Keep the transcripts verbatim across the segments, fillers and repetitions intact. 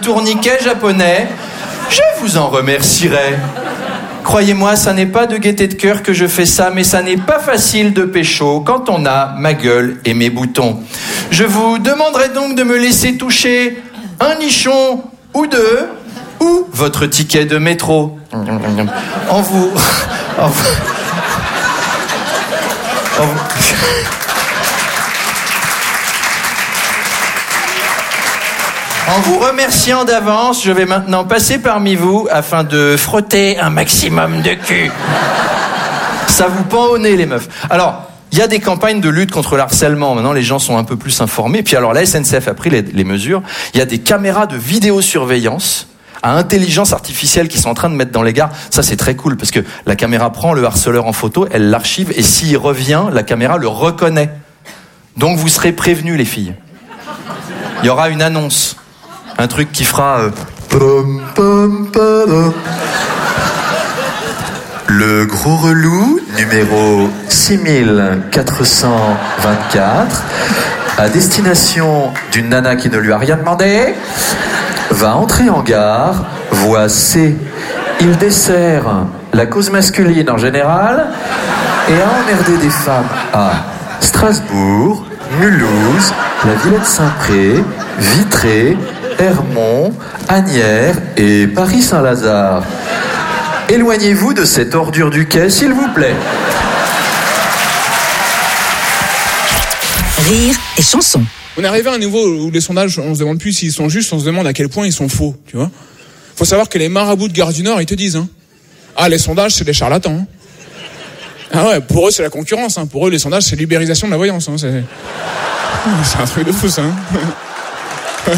tourniquet japonais, je vous en remercierai. Croyez-moi, ça n'est pas de gaieté de cœur que je fais ça, mais ça n'est pas facile de pécho quand on a ma gueule et mes boutons. Je vous demanderai donc de me laisser toucher un nichon ou deux, ou votre ticket de métro. En vous... En vous... En vous... En vous remerciant d'avance, je vais maintenant passer parmi vous afin de frotter un maximum de cul. Ça vous pend au nez, les meufs. Alors, il y a des campagnes de lutte contre le harcèlement. Maintenant, les gens sont un peu plus informés. Puis alors, la S N C F a pris les, les mesures. Il y a des caméras de vidéosurveillance à intelligence artificielle qui sont en train de mettre dans les gares. Ça, c'est très cool parce que la caméra prend le harceleur en photo, elle l'archive et s'il revient, la caméra le reconnaît. Donc, vous serez prévenus, les filles. Il y aura une annonce. Un truc qui fera... Euh... Le gros relou, numéro six mille quatre cent vingt-quatre, à destination d'une nana qui ne lui a rien demandé, va entrer en gare, voie C. Il dessert la cause masculine en général et a emmerdé des femmes à Strasbourg, Mulhouse, la Villette Saint-Pré, Vitré, Hermont, Asnières et Paris-Saint-Lazare. Éloignez-vous de cette ordure du quai, s'il vous plaît. Rire et chanson. On est arrivé à un niveau où les sondages, on se demande plus s'ils sont justes, on se demande à quel point ils sont faux, tu vois. Faut savoir que les marabouts de Gare du Nord, ils te disent, hein. Ah, les sondages, c'est des charlatans. Hein. Ah ouais, pour eux, c'est la concurrence, hein. Pour eux, les sondages, c'est l'ubérisation de la voyance, hein. C'est, c'est un truc de fou, ça, hein.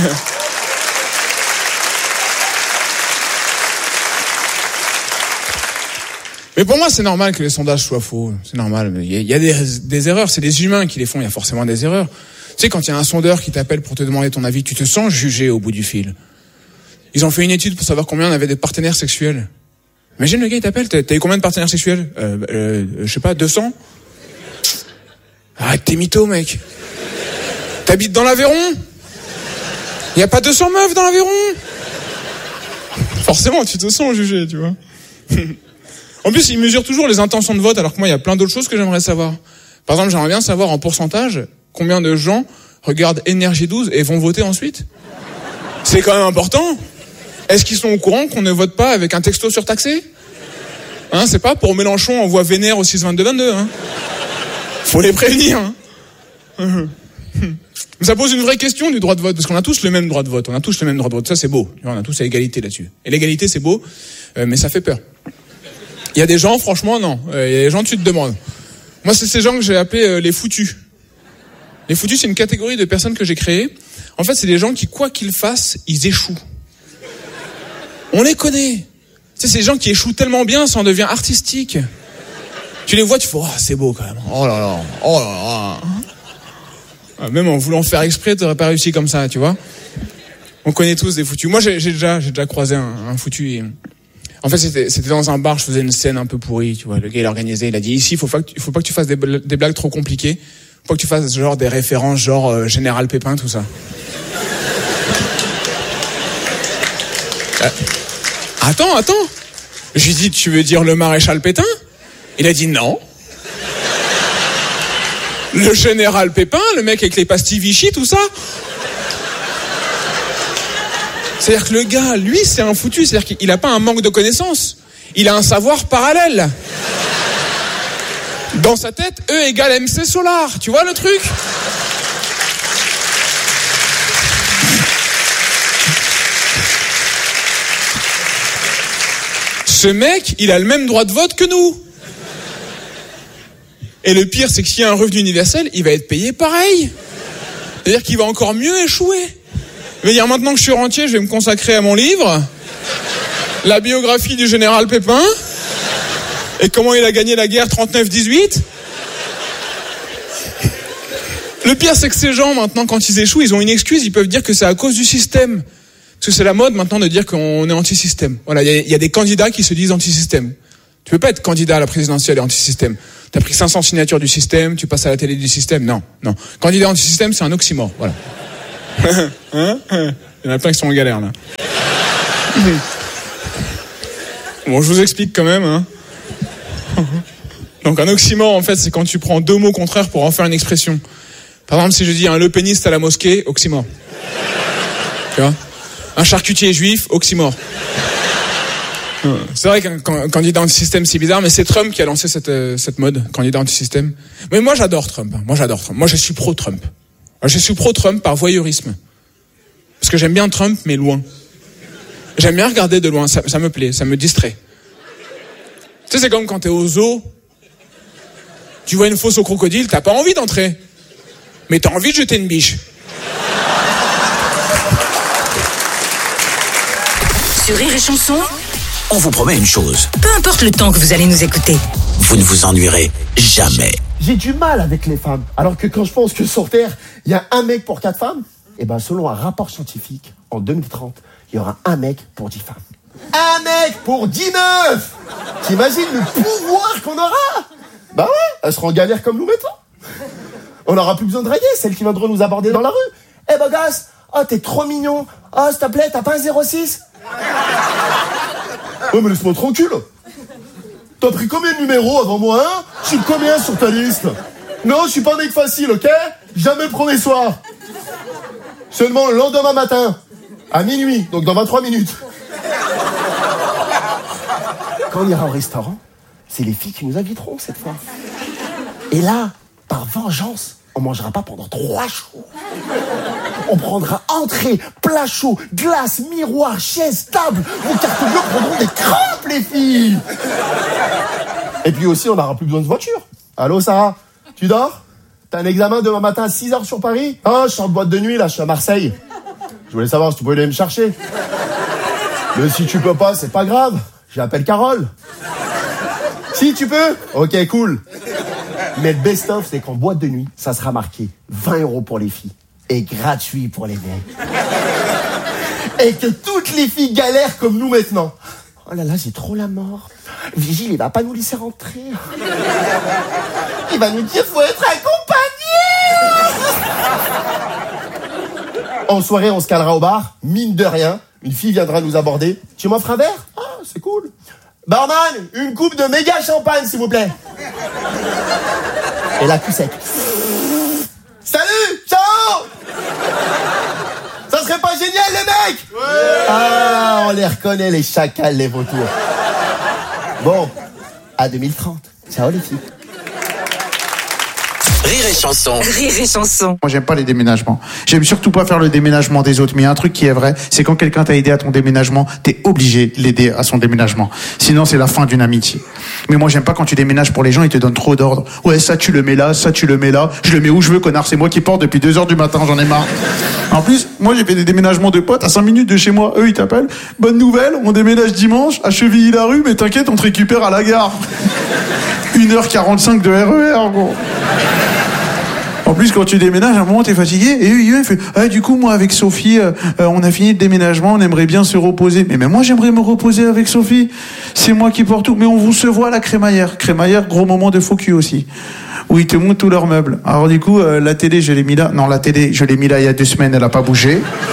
Mais pour moi, c'est normal que les sondages soient faux. C'est normal. Il y a, il y a des, des erreurs. C'est les humains qui les font. Il y a forcément des erreurs. Tu sais, quand il y a un sondeur qui t'appelle pour te demander ton avis, tu te sens jugé au bout du fil. Ils ont fait une étude pour savoir combien on avait de partenaires sexuels. Imagine le gars, il t'appelle. T'as, t'as eu combien de partenaires sexuels euh, euh, Je sais pas, deux cents. Arrête tes mythos, mec. T'habites dans l'Aveyron. Il y a pas deux cents meufs dans l'Aveyron. Forcément, tu te sens jugé, tu vois. En plus, ils mesurent toujours les intentions de vote, alors que moi, il y a plein d'autres choses que j'aimerais savoir. Par exemple, j'aimerais bien savoir en pourcentage combien de gens regardent Énergie douze et vont voter ensuite. C'est quand même important. Est-ce qu'ils sont au courant qu'on ne vote pas avec un texto surtaxé ? Hein, c'est pas pour Mélenchon, on voit vénère au six vingt-deux vingt-deux. Hein. Faut les prévenir. Hein. Mais ça pose une vraie question du droit de vote, parce qu'on a tous le même droit de vote. On a tous le même droit de vote. Ça, c'est beau. On a tous l'égalité là-dessus. Et l'égalité, c'est beau, euh, mais ça fait peur. Il y a des gens, franchement, non. Il euh, y a des gens, tu te demandes. Moi, c'est ces gens que j'ai appelés euh, les foutus. Les foutus, c'est une catégorie de personnes que j'ai créée. En fait, c'est des gens qui, quoi qu'ils fassent, ils échouent. On les connaît. Tu sais, c'est des gens qui échouent tellement bien, ça en devient artistique. Tu les vois, tu fais, oh, c'est beau quand même. Oh là là, oh là là. Même en voulant faire exprès, t'aurais pas réussi comme ça, tu vois. On connaît tous des foutus. Moi, j'ai, j'ai déjà, j'ai déjà croisé un, un foutu. Et... En fait, c'était, c'était dans un bar, je faisais une scène un peu pourrie, tu vois. Le gars, il organisait, il a dit, ici, faut pas que tu, faut pas que tu fasses des, des blagues trop compliquées. Faut pas que tu fasses genre des références, genre euh, Général Pépin, tout ça. euh, attends, attends. J'ai dit, tu veux dire le maréchal Pétain ? Il a dit non. Le général Pépin, le mec avec les pastilles Vichy, tout ça. C'est-à-dire que le gars, lui, c'est un foutu. C'est-à-dire qu'il a pas un manque de connaissances. Il a un savoir parallèle. Dans sa tête, E égale M C Solar. Tu vois le truc ? Ce mec, il a le même droit de vote que nous. Et le pire, c'est que s'il y a un revenu universel, il va être payé pareil. C'est-à-dire qu'il va encore mieux échouer. Il va dire, maintenant que je suis rentier, je vais me consacrer à mon livre, la biographie du général Pépin, et comment il a gagné la guerre trente-neuf dix-huit. Le pire, c'est que ces gens, maintenant, quand ils échouent, ils ont une excuse, ils peuvent dire que c'est à cause du système. Parce que c'est la mode, maintenant, de dire qu'on est anti-système. Voilà, il y, y a des candidats qui se disent anti-système. Tu peux pas être candidat à la présidentielle et anti-système. T'as pris cinq cents signatures du système, tu passes à la télé du système. Non, non. Candidat anti-système, c'est un oxymore. Voilà. Hein, hein. Il y en a plein qui sont en galère, là. Bon, je vous explique quand même, hein. Donc, un oxymore, en fait, c'est quand tu prends deux mots contraires pour en faire une expression. Par exemple, si je dis un lepéniste à la mosquée, oxymore. Tu vois ? Un charcutier juif, oxymore. C'est vrai qu'un candidat anti-système, c'est bizarre, mais c'est Trump qui a lancé cette, euh, cette mode, candidat anti-système. Mais moi, j'adore Trump. Moi, j'adore Trump. Moi, je suis pro-Trump. Je suis pro-Trump par voyeurisme. Parce que j'aime bien Trump, mais loin. J'aime bien regarder de loin, ça, ça me plaît, ça me distrait. Tu sais, c'est comme quand t'es au zoo, tu vois une fosse au crocodile, t'as pas envie d'entrer. Mais t'as envie de jeter une biche. Sur Rire et Chanson, on vous promet une chose. Peu importe le temps que vous allez nous écouter, vous ne vous ennuierez jamais. J'ai du mal avec les femmes. Alors que quand je pense que sur Terre, il y a un mec pour quatre femmes, et ben selon un rapport scientifique, en deux mille trente, il y aura un mec pour dix femmes. Un mec pour dix meufs. T'imagines le pouvoir qu'on aura? Bah ouais, elles seront en galère comme nous maintenant. On n'aura plus besoin de draguer, celles qui viendront nous aborder dans la rue. Eh hey, beau gosse, oh t'es trop mignon. Oh s'il te plaît, t'as pas un zéro six? Oh mais laisse-moi tranquille. T'as pris combien de numéros avant moi, hein? Je suis combien sur ta liste? Non, je suis pas un mec facile, ok? Jamais le premier soir. Seulement le lendemain matin. À minuit, donc dans vingt-trois minutes. Quand on ira au restaurant, c'est les filles qui nous inviteront cette fois. Et là, par vengeance, on mangera pas pendant trois jours. On prendra entrée, plat chaud, glace, miroir, chaise, table. Vos cartes bleues prendront des crampes, les filles. Et puis aussi, on n'aura plus besoin de voiture. Allô, Sarah, tu dors? T'as un examen demain matin à six heures sur Paris? Ah, je suis en boîte de nuit, là, je suis à Marseille. Je voulais savoir si tu pouvais aller me chercher. Mais si tu peux pas, c'est pas grave. J'appelle Carole. Si tu peux? Ok, cool. Mais le best-of, c'est qu'en boîte de nuit, ça sera marqué vingt euros pour les filles et gratuit pour les mecs. Et que toutes les filles galèrent comme nous maintenant. Oh là là, j'ai trop la mort. Vigile, il va pas nous laisser rentrer. Il va nous dire faut être accompagné. En soirée, on se calera au bar, mine de rien. Une fille viendra nous aborder. Tu m'offres un verre? Ah, c'est cool. Barman, une coupe de méga champagne, s'il vous plaît. Et la cul sec. Salut, ciao. Ça serait pas génial, les mecs? Ouais. Ah, on les reconnaît, les chacals, les vautours. Bon, à deux mille trente. Ciao, les filles. Rire et Chanson. Rire et Chanson. Moi, j'aime pas les déménagements. J'aime surtout pas faire le déménagement des autres. Mais il y a un truc qui est vrai, c'est quand quelqu'un t'a aidé à ton déménagement, t'es obligé de l'aider à son déménagement. Sinon, c'est la fin d'une amitié. Mais moi, j'aime pas quand tu déménages pour les gens, ils te donnent trop d'ordres. Ouais, ça, tu le mets là, ça, tu le mets là. Je le mets où je veux, connard. C'est moi qui porte depuis deux heures du matin, j'en ai marre. En plus, moi, j'ai fait des déménagements de potes à cinq minutes de chez moi. Eux, ils t'appellent. Bonne nouvelle, on déménage dimanche à Chevilly-la-Rue, mais t'inquiète, on te récupère à la gare. une heure quarante-cinq de R E R, gros. En plus, quand tu déménages, à un moment, t'es fatigué. Et eux, ils font, ah, du coup, moi, avec Sophie, euh, on a fini le déménagement, on aimerait bien se reposer. Mais même moi, j'aimerais me reposer avec Sophie. C'est moi qui porte tout. Mais on vous se voit à la crémaillère. Crémaillère, gros moment de faux cul aussi. Où ils te montrent tous leurs meubles. Alors, du coup, euh, la télé, je l'ai mis là. Non, la télé, je l'ai mis là il y a deux semaines, elle a pas bougé.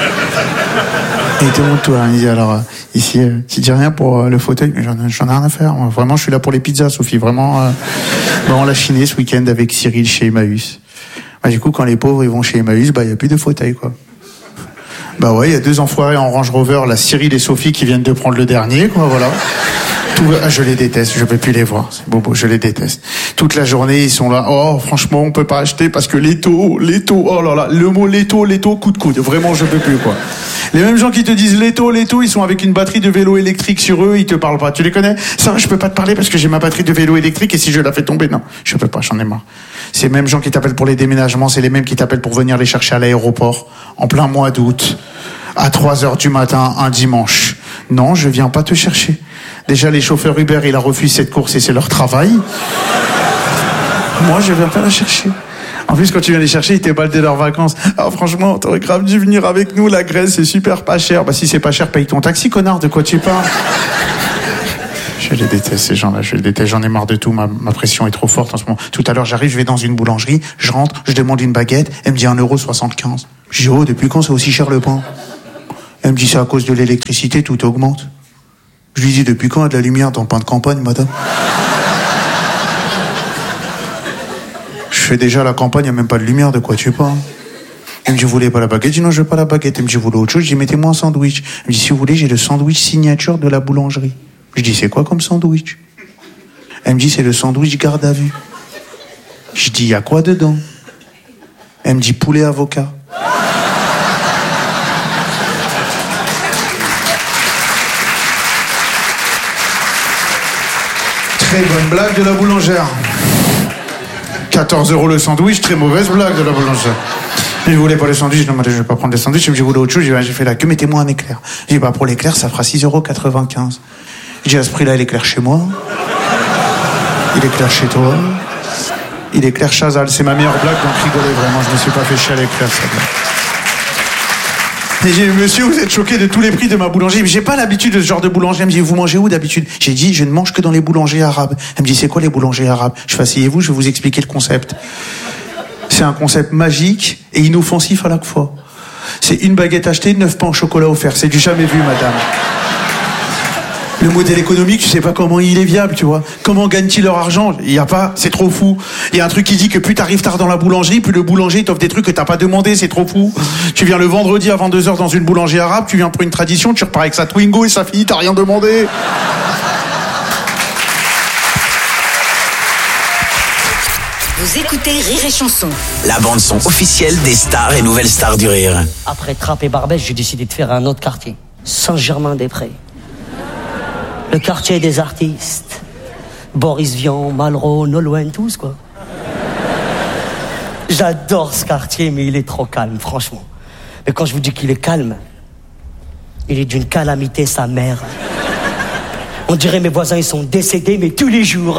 Et ils te montrent tout. Hein. Ils disent, alors, euh, ici, euh, tu dis rien pour euh, le fauteuil. Mais j'en, j'en ai rien à faire. Moi. Vraiment, je suis là pour les pizzas, Sophie. Vraiment, euh, bon, on l'a chiné ce week-end avec Cyril chez Emmaüs. Bah, du coup, quand les pauvres ils vont chez Emmaüs, bah il y a plus de fauteuil, quoi. Bah ouais, il y a deux enfoirés en Range Rover, la Cyril et Sophie qui viennent de prendre le dernier, quoi, voilà. Tout, ah, je les déteste, je peux plus les voir, c'est bobo, je les déteste. Toute la journée, ils sont là, oh, franchement, on peut pas acheter parce que les taux, les taux, oh là là, le mot les taux, les taux, coup de coude, vraiment, je peux plus, quoi. Les mêmes gens qui te disent les taux, les taux, ils sont avec une batterie de vélo électrique sur eux, ils te parlent pas. Tu les connais? Ça, je peux pas te parler parce que j'ai ma batterie de vélo électrique et si je la fais tomber, non, je peux pas, j'en ai marre. C'est les mêmes gens qui t'appellent pour les déménagements, c'est les mêmes qui t'appellent pour venir les chercher à l'aéroport, en plein mois d'août, à trois heures du matin, un dimanche. Non, je viens pas te chercher. Déjà, les chauffeurs Uber, ils la refusent cette course et c'est leur travail. Moi, je viens pas la chercher. En plus, quand tu viens les chercher, ils t'éballent de leurs vacances. Ah, franchement, t'aurais grave dû venir avec nous, la Grèce, c'est super pas cher. Bah, si c'est pas cher, paye ton taxi, connard, de quoi tu parles? Je les déteste, ces gens-là, je les déteste, j'en ai marre de tout, ma, ma pression est trop forte en ce moment. Tout à l'heure, j'arrive, je vais dans une boulangerie, je rentre, je demande une baguette, elle me dit un euro soixante-quinze. Je dis, oh, depuis quand c'est aussi cher le pain? Elle me dit, c'est à cause de l'électricité, tout augmente. Je lui dis, depuis quand il y a de la lumière dans le pain de campagne, madame? Je fais déjà la campagne, il n'y a même pas de lumière, de quoi tu parles? Elle me dit, vous voulez pas la baguette? Je dis, non, je veux pas la baguette. Elle me dit, vous voulez autre chose? Je dis, mettez-moi un sandwich. Elle me dit, si vous voulez, j'ai le sandwich signature de la boulangerie. Je dis, c'est quoi comme sandwich? Elle me dit, c'est le sandwich garde à vue. Je dis, il y a quoi dedans? Elle me dit, poulet avocat. Très bonne blague de la boulangère. quatorze euros le sandwich, très mauvaise blague de la boulangère. Je ne voulais pas le sandwich, non, mais je ne vais pas prendre le sandwich. Je me dis, vous voulez autre chose? J'ai fait la queue, mettez-moi un éclair. J'ai dit, bah, pour l'éclair, ça fera six euros quatre-vingt-quinze. J'ai dit, à ce prix-là, il éclaire chez moi. Il éclaire chez toi. Il éclaire Chazal. C'est ma meilleure blague, donc rigolez vraiment. Je ne me suis pas fait chier à l'éclair, ça blague. Et j'ai dit, monsieur, vous êtes choqué de tous les prix de ma boulangerie. J'ai pas l'habitude de ce genre de boulangerie. Elle me dit, vous mangez où d'habitude? J'ai dit, je ne mange que dans les boulangers arabes. Elle me dit, c'est quoi les boulangers arabes? Je fais, asseyez-vous, je vais vous expliquer le concept. C'est un concept magique et inoffensif à la fois. C'est une baguette achetée, neuf pains au chocolat offerts. C'est du jamais vu, madame. Le modèle économique, tu sais pas comment il est viable, tu vois. Comment gagnent-ils leur argent? Il y a pas, c'est trop fou. Il y a un truc qui dit que plus t'arrives tard dans la boulangerie, plus le boulanger t'offre des trucs que t'as pas demandé, c'est trop fou. Tu viens le vendredi à vingt-deux heures dans une boulangerie arabe, tu viens pour une tradition, tu repars avec sa Twingo et sa fille, t'as rien demandé. Vous écoutez Rire et Chanson. La bande son officielle des stars et nouvelles stars du rire. Après Trappes et Barbès, j'ai décidé de faire un autre quartier. Saint-Germain-des-Prés. Le quartier des artistes. Boris Vian, Malraux, Nolwenn, tous quoi. J'adore ce quartier, mais il est trop calme, franchement. Mais quand je vous dis qu'il est calme, il est d'une calamité sa mère. On dirait mes voisins, ils sont décédés, mais tous les jours.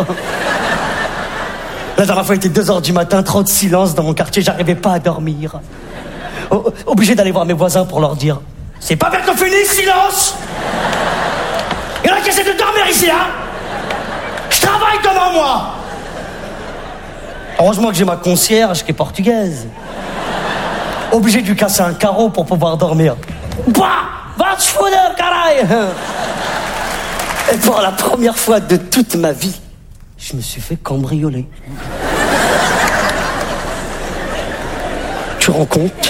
La dernière fois, il était deux heures du matin, trop de silence dans mon quartier, j'arrivais pas à dormir. O- obligé d'aller voir mes voisins pour leur dire, c'est pas bientôt fini, silence! Il y en a qui essaient de dormir ici, hein? Je travaille devant moi! Heureusement que j'ai ma concierge qui est portugaise. Obligé de lui casser un carreau pour pouvoir dormir. Bah! Va te foutre, caray! Et pour la première fois de toute ma vie, je me suis fait cambrioler. Tu rends compte?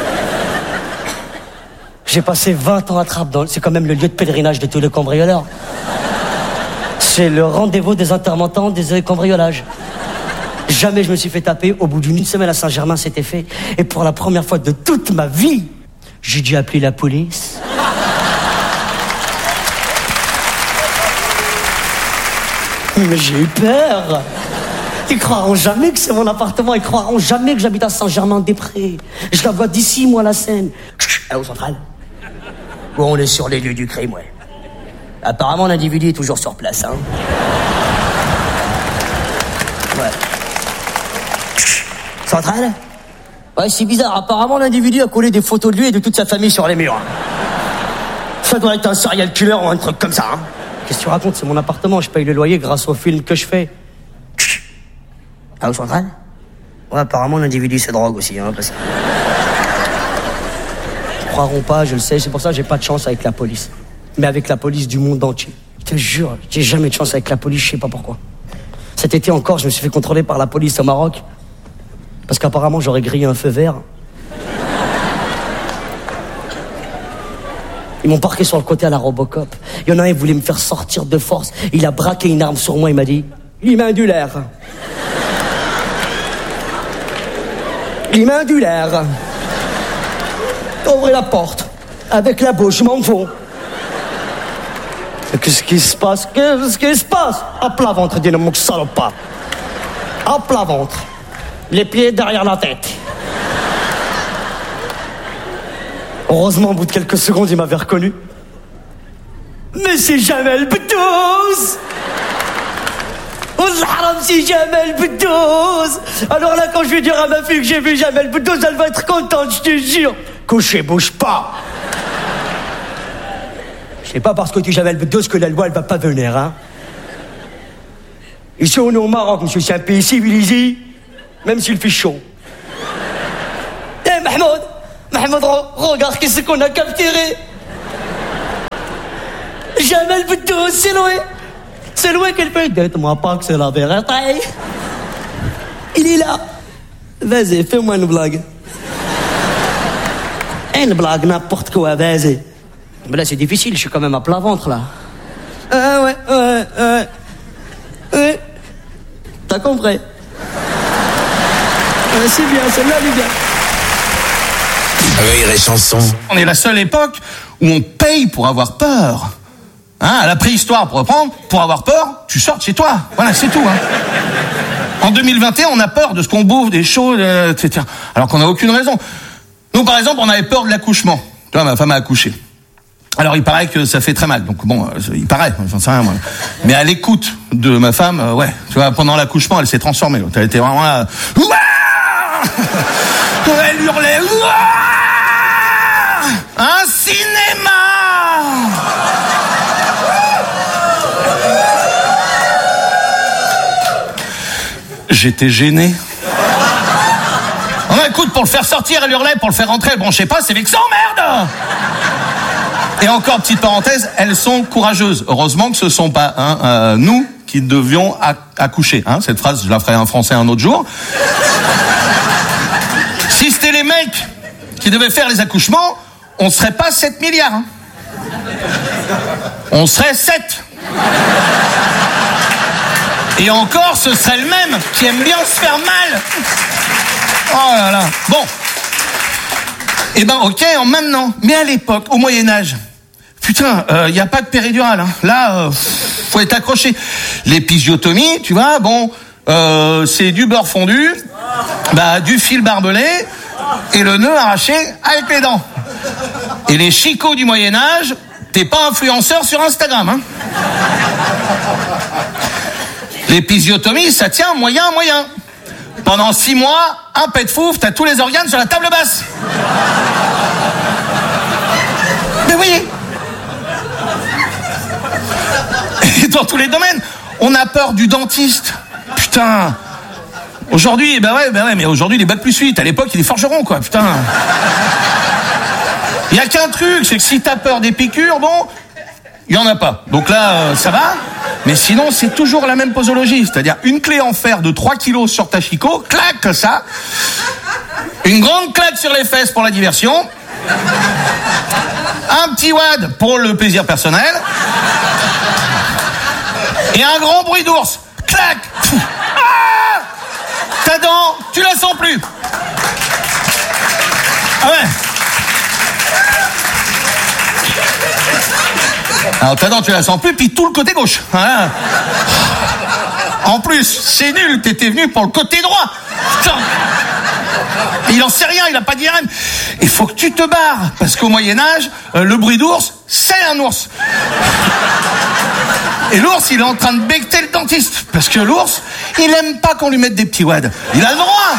J'ai passé vingt ans à Trappes, dans... c'est quand même le lieu de pèlerinage de tous les cambrioleurs. C'est le rendez-vous des intermittents des cambriolages. Jamais je me suis fait taper. Au bout d'une semaine à Saint-Germain, c'était fait. Et pour la première fois de toute ma vie, j'ai dû appeler la police. Mais j'ai eu peur. Ils croiront jamais que c'est mon appartement. Ils croiront jamais que j'habite à Saint-Germain-des-Prés. Je la vois d'ici, moi, la scène. À au central. Bon, on est sur les lieux du crime, ouais. Apparemment, l'individu est toujours sur place, hein. Ouais. Central? Ouais, c'est bizarre. Apparemment, l'individu a collé des photos de lui et de toute sa famille sur les murs. Ça doit être un serial killer ou un truc comme ça, hein. Qu'est-ce que tu racontes? C'est mon appartement, je paye le loyer grâce au film que je fais. Ah, au central? Ouais, apparemment, l'individu se drogue aussi, hein, parce que... Ils croiront pas, je le sais, c'est pour ça que j'ai pas de chance avec la police. Mais avec la police du monde entier. Je te jure, j'ai jamais de chance avec la police, je sais pas pourquoi. Cet été encore, je me suis fait contrôler par la police au Maroc. Parce qu'apparemment, j'aurais grillé un feu vert. Ils m'ont parqué sur le côté à la Robocop. Il y en a un, il voulait me faire sortir de force. Il a braqué une arme sur moi, il m'a dit « L'imindulaire ». L'imindulaire. Ouvrez la porte. Avec la bouche, je m'en fous. Qu'est-ce qui se passe? Qu'est-ce qui se passe? À plat ventre, dis-le, mon salopard. À plat ventre. Les pieds derrière la tête. Heureusement, au bout de quelques secondes, il m'avait reconnu. Mais c'est Jamel Boudouz! Oh, l'haram, c'est Jamel Boudouz! Alors là, quand je vais dire à ma fille que j'ai vu Jamel Boudouz, elle va être contente, je te jure. Couché, bouge pas! C'est pas parce que tu es Jamel Boudouz que la loi, elle va pas venir, hein? Ici, on est au Maroc, monsieur, c'est un pays civilisé, même s'il fait chaud. Eh, Mahmoud! Mahmoud, regarde qu'est-ce qu'on a capturé. jamais le bouton, c'est loué. C'est loué qu'elle fait. Dites-moi pas que c'est la vérité. Il est là. Vas-y, fais-moi une blague. Une blague, n'importe quoi, vas-y. Mais là, c'est difficile, je suis quand même à plat ventre, là. Ah ouais, ouais, ouais. Ouais. T'as compris? Ouais, c'est bien, celle-là, les gars. Rire et chanson. On est la seule époque où on paye pour avoir peur. Hein, à la préhistoire, pour reprendre, pour avoir peur, tu sors de chez toi. Voilà, c'est tout. Hein. En deux mille vingt et un, on a peur de ce qu'on bouffe, des choses, euh, et cetera. Alors qu'on n'a aucune raison. Nous, par exemple, on avait peur de l'accouchement. Tu vois, ma femme a accouché. Alors, il paraît que ça fait très mal. Donc, bon, il paraît, j'en sais rien, moi. Mais à l'écoute de ma femme, euh, ouais, tu vois, pendant l'accouchement, elle s'est transformée. Elle était vraiment là. Elle hurlait. Un cinéma. J'étais gêné. Oh, écoute, pour le faire sortir, elle hurlait, pour le faire rentrer, bon, je sais pas, c'est vexant, merde. Et encore, petite parenthèse, elles sont courageuses. Heureusement que ce sont pas hein, euh, nous qui devions accoucher. Hein. Cette phrase, je la ferai en français un autre jour. Si c'était les mecs qui devaient faire les accouchements, on serait pas sept milliards. Hein. On serait sept. Et encore, ce serait le même qui aime bien se faire mal. Oh là là. Bon. Eh ben, ok, en maintenant. Mais à l'époque, au Moyen-Âge, putain, il euh, n'y a pas de péridurale. Hein. Là, euh, faut être accroché. L'épisiotomie, tu vois, bon, euh, c'est du beurre fondu, bah, du fil barbelé et le nœud arraché avec les dents. Et les chicots du Moyen-Âge, t'es pas influenceur sur Instagram. Hein. L'épisiotomie, ça tient moyen, moyen. Pendant six mois, un pet fouf, t'as tous les organes sur la table basse. Mais oui. Et dans tous les domaines, on a peur du dentiste. Putain. Aujourd'hui, ben ouais, ben ouais, mais aujourd'hui, les bacs plus huit. À l'époque, il est forgeron, quoi, putain. Il y a qu'un truc, c'est que si t'as peur des piqûres, bon, il y en a pas. Donc là, euh, ça va. Mais sinon, c'est toujours la même posologie. C'est-à-dire une clé en fer de trois kilos sur ta chicot, clac, comme ça. Une grande claque sur les fesses pour la diversion. Un petit wad pour le plaisir personnel. Et un grand bruit d'ours. Clac. Ah, ta dent, tu la sens plus. Ah ouais. Alors ta dent, tu la sens plus, puis tout le côté gauche. Hein. En plus, c'est nul, t'étais venu pour le côté droit. Putain. Il en sait rien, il a pas d'I R M. Il faut que tu te barres, parce qu'au Moyen-Âge, euh, le bruit d'ours, c'est un ours. Et l'ours, il est en train de becqueter le dentiste, parce que l'ours, il aime pas qu'on lui mette des petits wads. Il a le droit.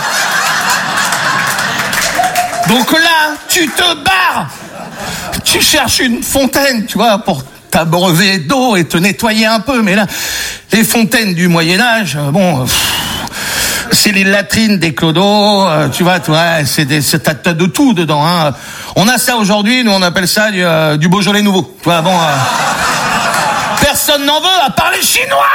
Donc là, tu te barres. Tu cherches une fontaine, tu vois, pour t'abreuver d'eau et te nettoyer un peu. Mais là, les fontaines du Moyen-Âge, bon, pff, c'est les latrines des clodos, euh, tu vois, ouais, c'est des, c'est t'as, t'as de tout dedans. Hein. On a ça aujourd'hui, nous on appelle ça du, euh, du Beaujolais nouveau. Tu vois, bon, euh, personne n'en veut à part les Chinois.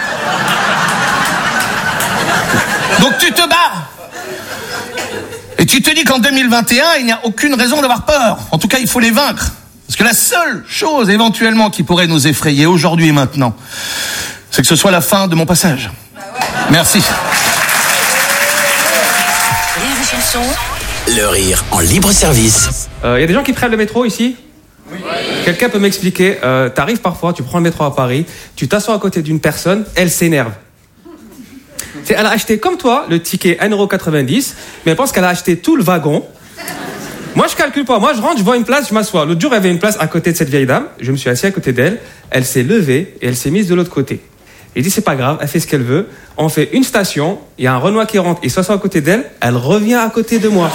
Donc tu te barres. Et tu te dis qu'en deux mille vingt et un, il n'y a aucune raison d'avoir peur. En tout cas, il faut les vaincre. Parce que la seule chose éventuellement qui pourrait nous effrayer aujourd'hui et maintenant, c'est que ce soit la fin de mon passage. Merci. Le rire en libre service. Il euh, y a des gens qui prennent le métro ici ? Oui. Quelqu'un peut m'expliquer, euh, t'arrives parfois, tu prends le métro à Paris, tu t'assois à côté d'une personne, elle s'énerve. C'est, elle a acheté comme toi le ticket un euro quatre-vingt-dix, mais elle pense qu'elle a acheté tout le wagon. Moi, je calcule pas. Moi, je rentre, je vois une place, je m'assois. L'autre jour, il y avait une place à côté de cette vieille dame. Je me suis assis à côté d'elle. Elle s'est levée et elle s'est mise de l'autre côté. J'ai dit, c'est pas grave, elle fait ce qu'elle veut. On fait une station, il y a un Renoir qui rentre, il s'assoit à côté d'elle, elle revient à côté de moi.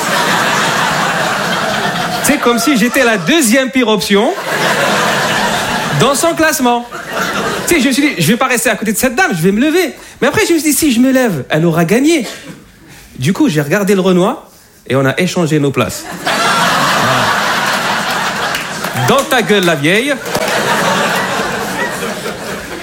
C'est comme si j'étais la deuxième pire option dans son classement. Tu sais, je me suis dit, je vais pas rester à côté de cette dame, je vais me lever. Mais après, je me suis dit, si je me lève, elle aura gagné. Du coup, j'ai regardé le Renoir et on a échangé nos places. Dans ta gueule, la vieille.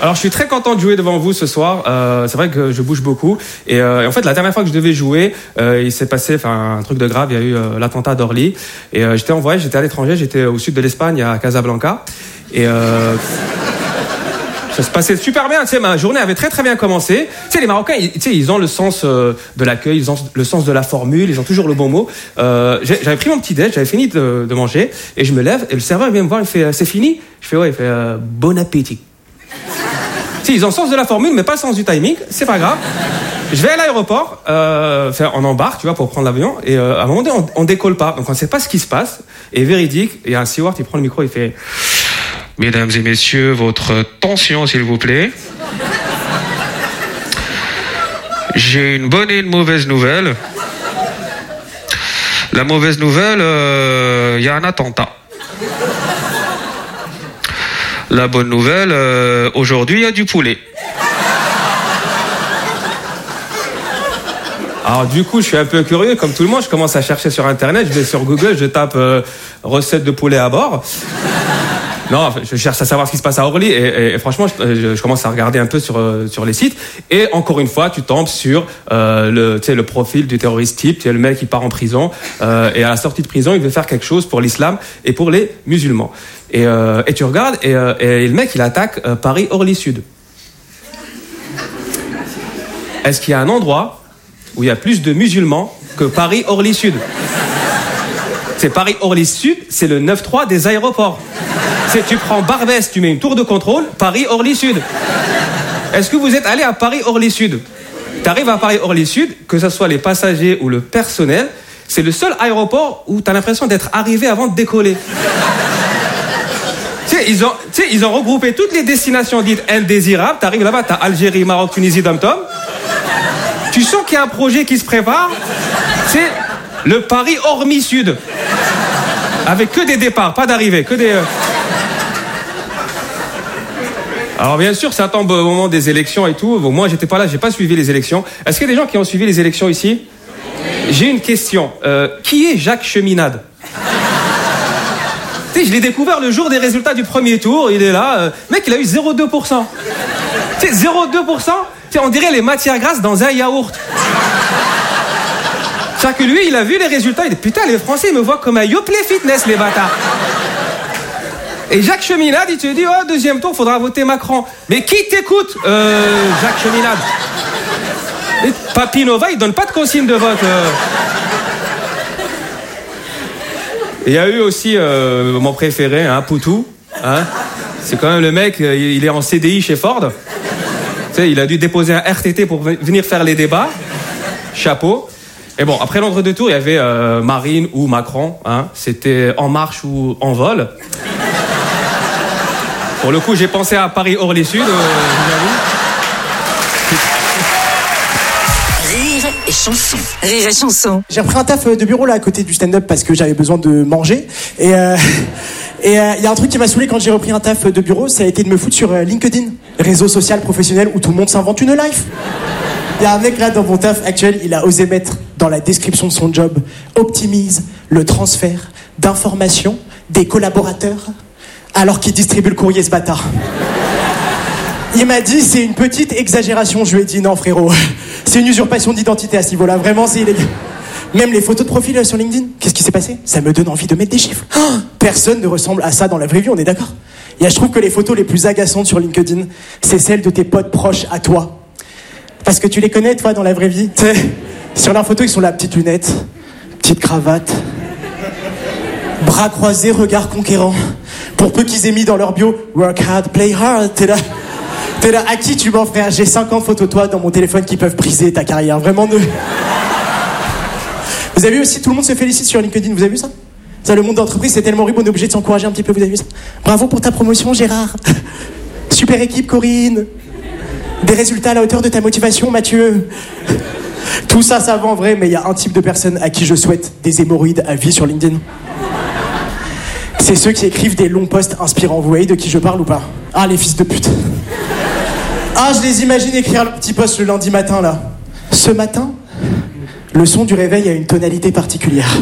Alors je suis très content de jouer devant vous ce soir. Euh, c'est vrai que je bouge beaucoup. Et, euh, et en fait, la dernière fois que je devais jouer, euh, il s'est passé enfin, un truc de grave. Il y a eu euh, l'attentat d'Orly. Et euh, j'étais en voyage, j'étais à l'étranger, j'étais au sud de l'Espagne, à Casablanca. Et... Euh, ça se passait super bien, tu sais, ma journée avait très très bien commencé. Tu sais, les Marocains, ils, tu sais, ils ont le sens euh, de l'accueil, ils ont le sens de la formule, ils ont toujours le bon mot. Euh, j'avais pris mon petit déj, j'avais fini de, de manger, et je me lève, et le serveur vient me voir, il fait, c'est fini? Je fais, ouais, il fait, euh, bon appétit. Tu sais, ils ont le sens de la formule, mais pas le sens du timing, c'est pas grave. Je vais à l'aéroport, euh, on embarque, tu vois, pour prendre l'avion, et euh, à un moment donné, on, on décolle pas, donc on sait pas ce qui se passe, et véridique, il y a un steward, il prend le micro, il fait... Mesdames et messieurs, votre tension, s'il vous plaît. J'ai une bonne et une mauvaise nouvelle. La mauvaise nouvelle, il euh, y a un attentat. La bonne nouvelle, euh, aujourd'hui, il y a du poulet. Alors du coup, je suis un peu curieux, comme tout le monde, je commence à chercher sur Internet, je vais sur Google, je tape euh, recette de poulet à bord. Non, je cherche à savoir ce qui se passe à Orly et, et, et franchement, je, je commence à regarder un peu sur sur les sites et encore une fois, tu tombes sur euh, le tu sais le profil du terroriste type, tu sais le mec qui part en prison euh, et à la sortie de prison, il veut faire quelque chose pour l'islam et pour les musulmans. Et euh, et tu regardes et, euh, et le mec il attaque euh, Paris Orly Sud. Est-ce qu'il y a un endroit où il y a plus de musulmans que Paris Orly Sud? C'est Paris Orly Sud, c'est le neuf trois des aéroports. C'est tu prends Barbès, tu mets une tour de contrôle, Paris Orly Sud. Est-ce que vous êtes allé à Paris Orly Sud? Tu arrives à Paris Orly Sud, que ce soit les passagers ou le personnel, c'est le seul aéroport où tu as l'impression d'être arrivé avant de décoller. Tu sais, ils ont, tu sais, ils ont regroupé toutes les destinations dites indésirables. Tu arrives là-bas, tu as Algérie, Maroc, Tunisie, dom-tom. Tu sens qu'il y a un projet qui se prépare. C'est le Paris Ormy Sud. Avec que des départs, pas d'arrivées, que des... Euh... Alors bien sûr, ça tombe au moment des élections et tout. Bon, moi, j'étais pas là, j'ai pas suivi les élections. Est-ce qu'il y a des gens qui ont suivi les élections ici? J'ai une question. Euh, qui est Jacques Cheminade? Tu sais, je l'ai découvert le jour des résultats du premier tour. Il est là. Euh, mec, il a eu zéro virgule deux pour cent. Tu sais, zéro virgule deux pour cent. Tu sais, on dirait les matières grasses dans un yaourt. C'est-à-dire que lui, il a vu les résultats. Il dit, putain, les Français, ils me voient comme un Yoplait Fitness, les bâtards. Et Jacques Cheminade, il te dit, oh, deuxième tour, faudra voter Macron. Mais qui t'écoute, euh, Jacques Cheminade? Et Papy Nova, il donne pas de consigne de vote. Euh. Il y a eu aussi euh, mon préféré, hein, Poutou. Hein. C'est quand même le mec, il est en C D I chez Ford. Tu sais, il a dû déposer un R T T pour venir faire les débats. Chapeau. Et bon, après l'entre-deux tours, il y avait euh, Marine ou Macron. Hein. C'était En Marche ou En Vol. Pour le coup, j'ai pensé à Paris Orly Sud, euh, Rire et chanson. Rire et chanson. J'ai repris un taf de bureau là à côté du stand-up parce que j'avais besoin de manger. Et euh, et il euh, y a un truc qui m'a saoulé quand j'ai repris un taf de bureau, ça a été de me foutre sur euh, LinkedIn, réseau social professionnel où tout le monde s'invente une life. Il y a un mec là dans mon taf actuel, il a osé mettre dans la description de son job « Optimise le transfert d'informations des collaborateurs » alors qu'il distribue le courrier, ce bâtard. Il m'a dit « C'est une petite exagération ». Je lui ai dit « Non frérot, c'est une usurpation d'identité à ce niveau-là, vraiment c'est illégal. » Même les photos de profil sur LinkedIn, qu'est-ce qui s'est passé? Ça me donne envie de mettre des chiffres. Oh, personne ne ressemble à ça dans la vraie vie, on est d'accord? Et je trouve que les photos les plus agaçantes sur LinkedIn, c'est celles de tes potes proches à toi. Parce que tu les connais, toi, dans la vraie vie. T'sais, sur leur photo, ils sont là, petite lunette, petite cravate, bras croisés, regard conquérant. Pour peu qu'ils aient mis dans leur bio « Work hard, play hard », t'es là. T'es là, à qui tu mens, frère? J'ai cinquante photos de toi dans mon téléphone qui peuvent briser ta carrière. Vraiment, ne... Vous avez vu aussi, tout le monde se félicite sur LinkedIn, vous avez vu ça? Ça, le monde d'entreprise, c'est tellement horrible, on est obligé de s'encourager un petit peu, vous avez vu ça? Bravo pour ta promotion, Gérard. Super équipe, Corinne. Des résultats à la hauteur de ta motivation, Mathieu. Tout ça, ça va en vrai, mais il y a un type de personne à qui je souhaite des hémorroïdes à vie sur LinkedIn. C'est ceux qui écrivent des longs posts inspirants. Vous voyez de qui je parle ou pas? Ah, les fils de pute. Ah, je les imagine écrire leur petit post le lundi matin, là. Ce matin, le son du réveil a une tonalité particulière.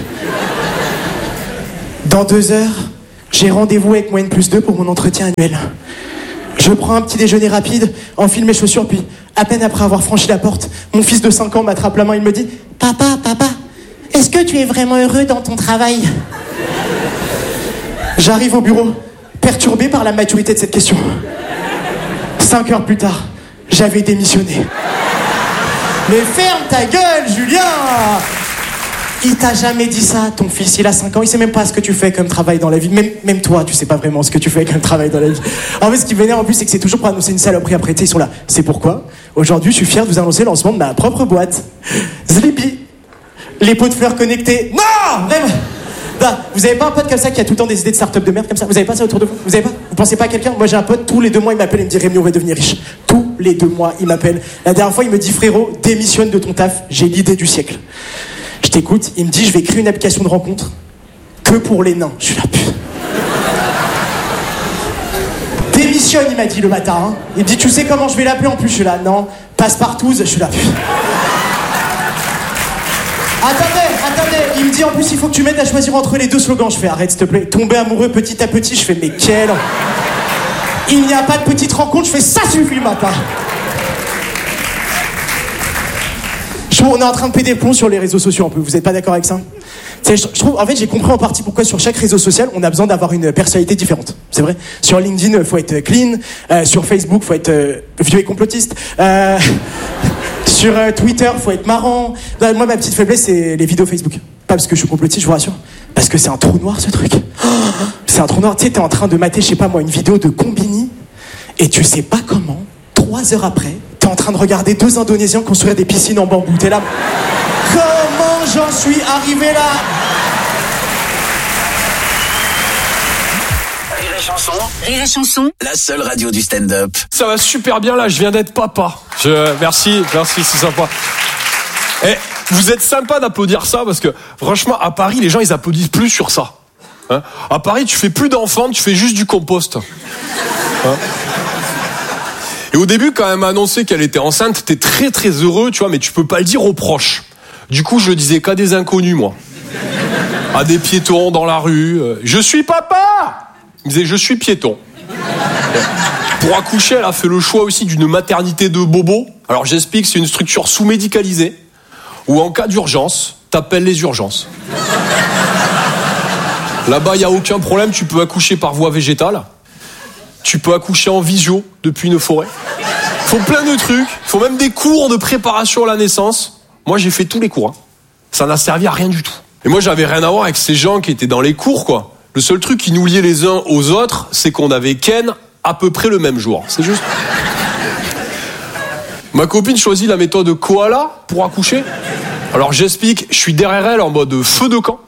Dans deux heures, j'ai rendez-vous avec Moyenne Plus deux pour mon entretien annuel. Je prends un petit déjeuner rapide, enfile mes chaussures, puis à peine après avoir franchi la porte, mon fils de cinq ans m'attrape la main, il me dit « Papa, papa, est-ce que tu es vraiment heureux dans ton travail ?» J'arrive au bureau, perturbé par la maturité de cette question. Cinq heures plus tard, j'avais démissionné. Mais ferme ta gueule, Julien! Il t'a jamais dit ça, ton fils, il a cinq ans, il sait même pas ce que tu fais comme travail dans la vie. Même, même toi, tu sais pas vraiment ce que tu fais comme travail dans la vie. En fait, ce qui m'énerve en plus, c'est que c'est toujours pour annoncer une saloperie après, tu sais, ils sont là. C'est pourquoi, aujourd'hui, je suis fier de vous annoncer le lancement de ma propre boîte. Zlippy. Les pots de fleurs connectés. Non! Vraiment! Non, vous avez pas un pote comme ça qui a tout le temps des idées de start-up de merde comme ça? Vous avez pas ça autour de vous? Vous avez pas? Vous pensez pas à quelqu'un? Moi, j'ai un pote, tous les deux mois, il m'appelle et me dit Rémi, on va devenir riche. Tous les deux mois, il m'appelle. La dernière fois, il me dit frérot, démissionne de ton taf, j'ai l'idée du siècle. Je t'écoute, il me dit je vais créer une application de rencontre que pour les nains. Je suis là, putain. Démissionne, il m'a dit le matin. Hein. Il me dit tu sais comment je vais l'appeler en plus? Je suis là, non. Passe-partouze, je suis là, putain. Attendez, attendez, il me dit en plus il faut que tu m'aides à choisir entre les deux slogans. Je fais arrête s'il te plaît, tomber amoureux petit à petit. Je fais mais quel... Il n'y a pas de petite rencontre, je fais ça suffit le matin. Je, on est en train de péter le plomb sur les réseaux sociaux un peu, vous êtes pas d'accord avec ça? Je, je trouve, en fait, j'ai compris en partie pourquoi sur chaque réseau social, on a besoin d'avoir une personnalité différente. C'est vrai. Sur LinkedIn, faut être clean. Euh, sur Facebook, faut être euh, vieux et complotiste. Euh, sur euh, Twitter, faut être marrant. Non, moi, ma petite faiblesse, c'est les vidéos Facebook. Pas parce que je suis complotiste, je vous rassure. Parce que c'est un trou noir, ce truc. Oh, c'est un trou noir. Tu sais, t'es en train de mater, je sais pas moi, une vidéo de Combini, et tu sais pas comment, trois heures après, t'es en train de regarder deux Indonésiens construire des piscines en bambou. T'es là. Comment j'en suis arrivé là? Rire et chanson. Rire et chanson. La seule radio du stand-up. Ça va super bien là, je viens d'être papa. Je... Merci, merci, c'est sympa. Et vous êtes sympa d'applaudir ça parce que franchement, à Paris, les gens ils applaudissent plus sur ça. Hein, à Paris, tu fais plus d'enfants, tu fais juste du compost. Hein. Et au début, quand elle m'a annoncé qu'elle était enceinte, t'es très très heureux, tu vois, mais tu peux pas le dire aux proches. Du coup, je le disais qu'à des inconnus, moi. À des piétons dans la rue. Je suis papa! Il me disait, je suis piéton. Pour accoucher, elle a fait le choix aussi d'une maternité de bobo. Alors j'explique, c'est une structure sous-médicalisée où en cas d'urgence, t'appelles les urgences. Là-bas, il n'y a aucun problème, tu peux accoucher par voie végétale. Tu peux accoucher en visio depuis une forêt. Il faut plein de trucs. Il faut même des cours de préparation à la naissance. Moi, j'ai fait tous les cours. Hein. Ça n'a servi à rien du tout. Et moi, j'avais rien à voir avec ces gens qui étaient dans les cours, quoi. Le seul truc qui nous liait les uns aux autres, c'est qu'on avait Ken à peu près le même jour. C'est juste. Ma copine choisit la méthode koala pour accoucher. Alors, j'explique. Je suis derrière elle en mode feu de camp.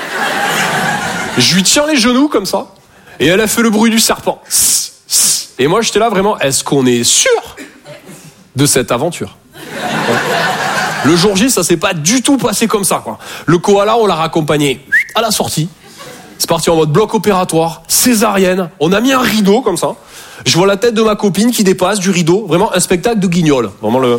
Je lui tiens les genoux comme ça. Et elle a fait le bruit du serpent. Et moi, j'étais là vraiment, est-ce qu'on est sûr de cette aventure? Le jour J, ça s'est pas du tout passé comme ça, quoi. Le koala, on l'a raccompagné à la sortie. C'est parti en mode bloc opératoire, césarienne. On a mis un rideau comme ça. Je vois la tête de ma copine qui dépasse du rideau. Vraiment un spectacle de guignol. Vraiment le...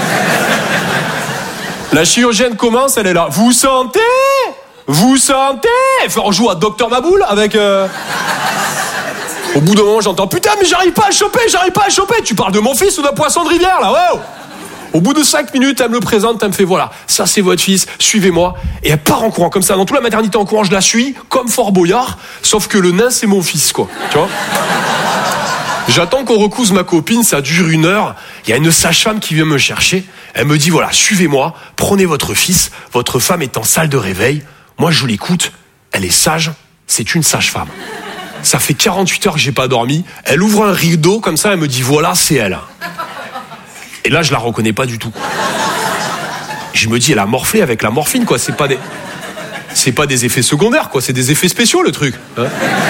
La chirurgienne commence, elle est là. Vous sentez? Vous sentez? Enfin, on joue à Docteur Maboul avec... Euh... Au bout d'un moment, j'entends putain, mais j'arrive pas à le choper, j'arrive pas à le choper. Tu parles de mon fils ou d'un poisson de rivière, là, wow. Au bout de cinq minutes, elle me le présente, elle me fait voilà, ça c'est votre fils, suivez-moi. Et elle part en courant comme ça. Dans toute la maternité en courant, je la suis, comme Fort Boyard, sauf que le nain, c'est mon fils, quoi. Tu vois? J'attends qu'on recouse ma copine, ça dure une heure. Il y a une sage-femme qui vient me chercher. Elle me dit voilà, suivez-moi, prenez votre fils, votre femme est en salle de réveil. Moi, je l'écoute, elle est sage, c'est une sage-femme. Ça fait quarante-huit heures que j'ai pas dormi. Elle ouvre un rideau comme ça, elle me dit voilà, c'est elle. Et là, je la reconnais pas du tout. Je me dis, elle a morflé avec la morphine, quoi. C'est pas des, c'est pas des effets secondaires, quoi. C'est des effets spéciaux, le truc. Hein.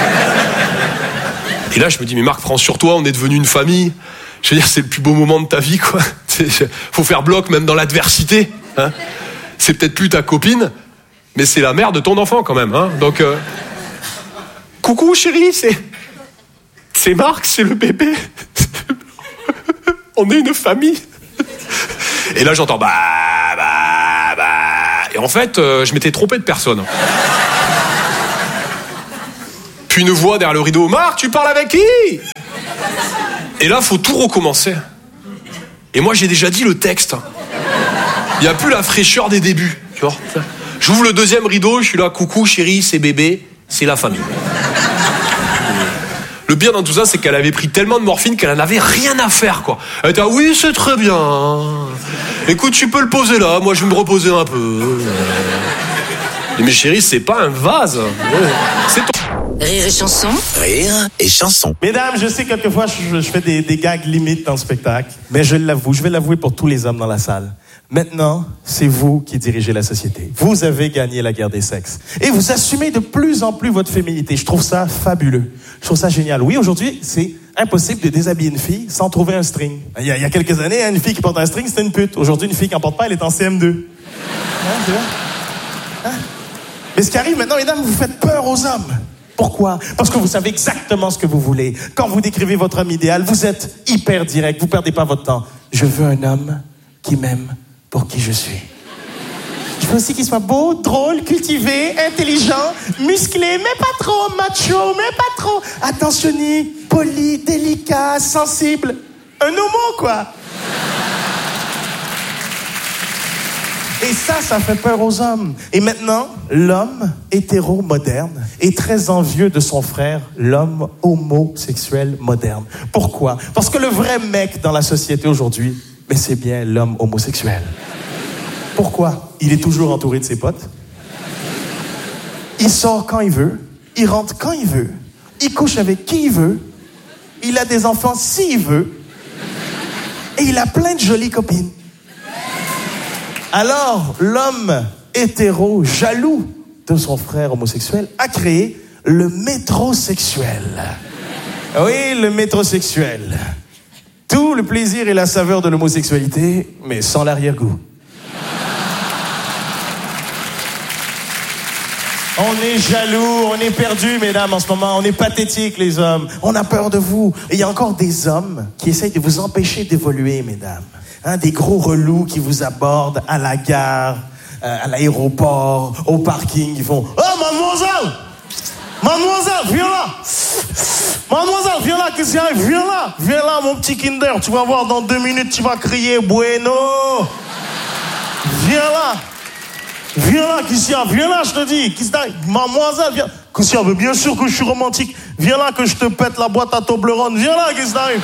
Et là, je me dis, mais Marc, prends sur toi, on est devenu une famille. Je veux dire, c'est le plus beau moment de ta vie, quoi. Faut faire bloc, même dans l'adversité. Hein. C'est peut-être plus ta copine, mais c'est la mère de ton enfant, quand même. Hein. Donc, euh... coucou, chérie, c'est, c'est Marc, c'est le bébé. On est une famille. Et là, j'entends bah, bah, bah. Et en fait, euh, je m'étais trompé de personne. Puis une voix derrière le rideau. Marc, tu parles avec qui? Et là, faut tout recommencer. Et moi, j'ai déjà dit le texte. Il n'y a plus la fraîcheur des débuts, tu vois. J'ouvre le deuxième rideau, je suis là, coucou chérie, c'est bébé, c'est la famille. Le pire dans tout ça, c'est qu'elle avait pris tellement de morphine qu'elle en avait rien à faire, quoi. Elle était, ah oui, c'est très bien. Écoute, tu peux le poser là, moi je vais me reposer un peu. Mais chérie, c'est pas un vase. C'est ton... Rire et chanson. Rire et chanson. Mesdames, je sais quelquefois je, je fais des, des gags limites dans le spectacle, mais je l'avoue, je vais l'avouer pour tous les hommes dans la salle. Maintenant, c'est vous qui dirigez la société. Vous avez gagné la guerre des sexes. Et vous assumez de plus en plus votre féminité. Je trouve ça fabuleux. Je trouve ça génial. Oui, aujourd'hui, c'est impossible de déshabiller une fille sans trouver un string. Il y a, il y a quelques années, une fille qui porte un string, c'était une pute. Aujourd'hui, une fille qui n'en porte pas, elle est en C M deux. Hein, tu vois? Hein? Mais ce qui arrive maintenant, mesdames, vous faites peur aux hommes. Pourquoi? Parce que vous savez exactement ce que vous voulez. Quand vous décrivez votre homme idéal, vous êtes hyper direct. Vous perdez pas votre temps. Je veux un homme qui m'aime pour qui je suis. Je veux aussi qu'il soit beau, drôle, cultivé, intelligent, musclé, mais pas trop macho, mais pas trop attentionné, poli, délicat, sensible. Un homo, quoi. Et ça, ça fait peur aux hommes. Et maintenant, l'homme hétéro moderne est très envieux de son frère, l'homme homosexuel moderne. Pourquoi? Parce que le vrai mec dans la société aujourd'hui, mais c'est bien l'homme homosexuel. Pourquoi? Il est toujours entouré de ses potes. Il sort quand il veut. Il rentre quand il veut. Il couche avec qui il veut. Il a des enfants s'il veut. Et il a plein de jolies copines. Alors, l'homme hétéro, jaloux de son frère homosexuel, a créé le métrosexuel. Oui, le métrosexuel. Tout le plaisir et la saveur de l'homosexualité, mais sans l'arrière-goût. On est jaloux, on est perdu, mesdames, en ce moment. On est pathétiques, les hommes. On a peur de vous. Et il y a encore des hommes qui essayent de vous empêcher d'évoluer, mesdames. Hein, des gros relous qui vous abordent à la gare, euh, à l'aéroport, au parking. Ils font « Oh, mademoiselle! Mademoiselle, viens là! Mademoiselle, viens là, qu'est-ce qui arrive? Viens là! Viens là, mon petit Kinder. Tu vas voir, dans deux minutes, tu vas crier « Bueno! » Viens là! Viens là, qu'est-ce qu'il y a? Viens là, je te dis. Qu'est-ce qu'il y a? Mademoiselle, viens. Qu'est-ce qu'il y a? Mais bien sûr que je suis romantique. Viens là, que je te pète la boîte à Toblerone. Viens là, qu'est-ce qui arrive?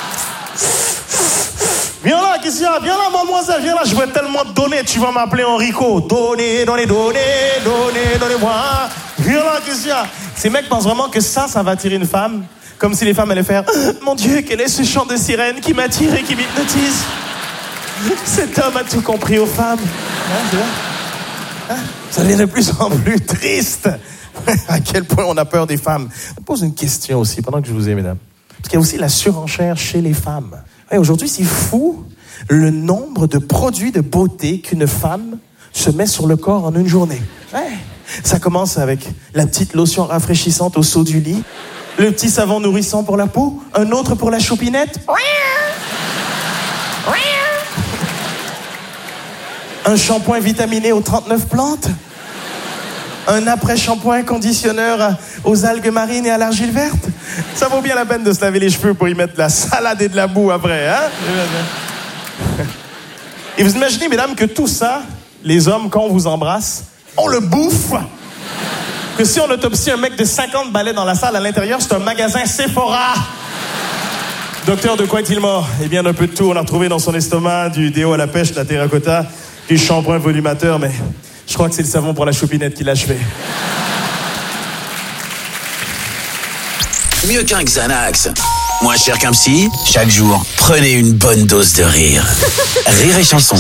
Viens là, qu'est-ce qu'il y a? Viens là, mademoiselle, viens là, je vais tellement te donner, tu vas m'appeler Enrico. Donnez, donnez, donnez, donnez, donnez-moi. Viens là, qu'est-ce qu'il y a? Ces mecs pensent vraiment que ça, ça va attirer une femme. Comme si les femmes allaient faire « Mon Dieu, quel est ce chant de sirène qui m'attire et qui m'hypnotise? Cet homme a tout compris aux femmes. » Hein, tu vois? Hein? Ça devient de plus en plus triste. À quel point on a peur des femmes. Je me pose une question aussi, pendant que je vous ai, mesdames. Parce qu'il y a aussi la surenchère chez les femmes. Ouais, aujourd'hui, c'est fou le nombre de produits de beauté qu'une femme se met sur le corps en une journée. Ouais. Ça commence avec la petite lotion rafraîchissante au saut du lit, le petit savon nourrissant pour la peau, un autre pour la choupinette. Un shampoing vitaminé aux trente-neuf plantes. Un après-shampoing conditionneur aux algues marines et à l'argile verte. Ça vaut bien la peine de se laver les cheveux pour y mettre de la salade et de la boue après, hein? Et vous imaginez, mesdames, que tout ça, les hommes, quand on vous embrasse, on le bouffe. Que si on autopsie un mec de cinquante balais dans la salle, à l'intérieur, c'est un magasin Sephora. Docteur, de quoi est-il mort? Eh bien, d'un peu de tout. On a retrouvé dans son estomac du déo à la pêche, de la terracotta, du shampoing volumateur, mais je crois que c'est le savon pour la choupinette qui l'a achevé. Mieux qu'un Xanax. Moins cher qu'un psy, chaque jour, prenez une bonne dose de rire. Rire et chanson.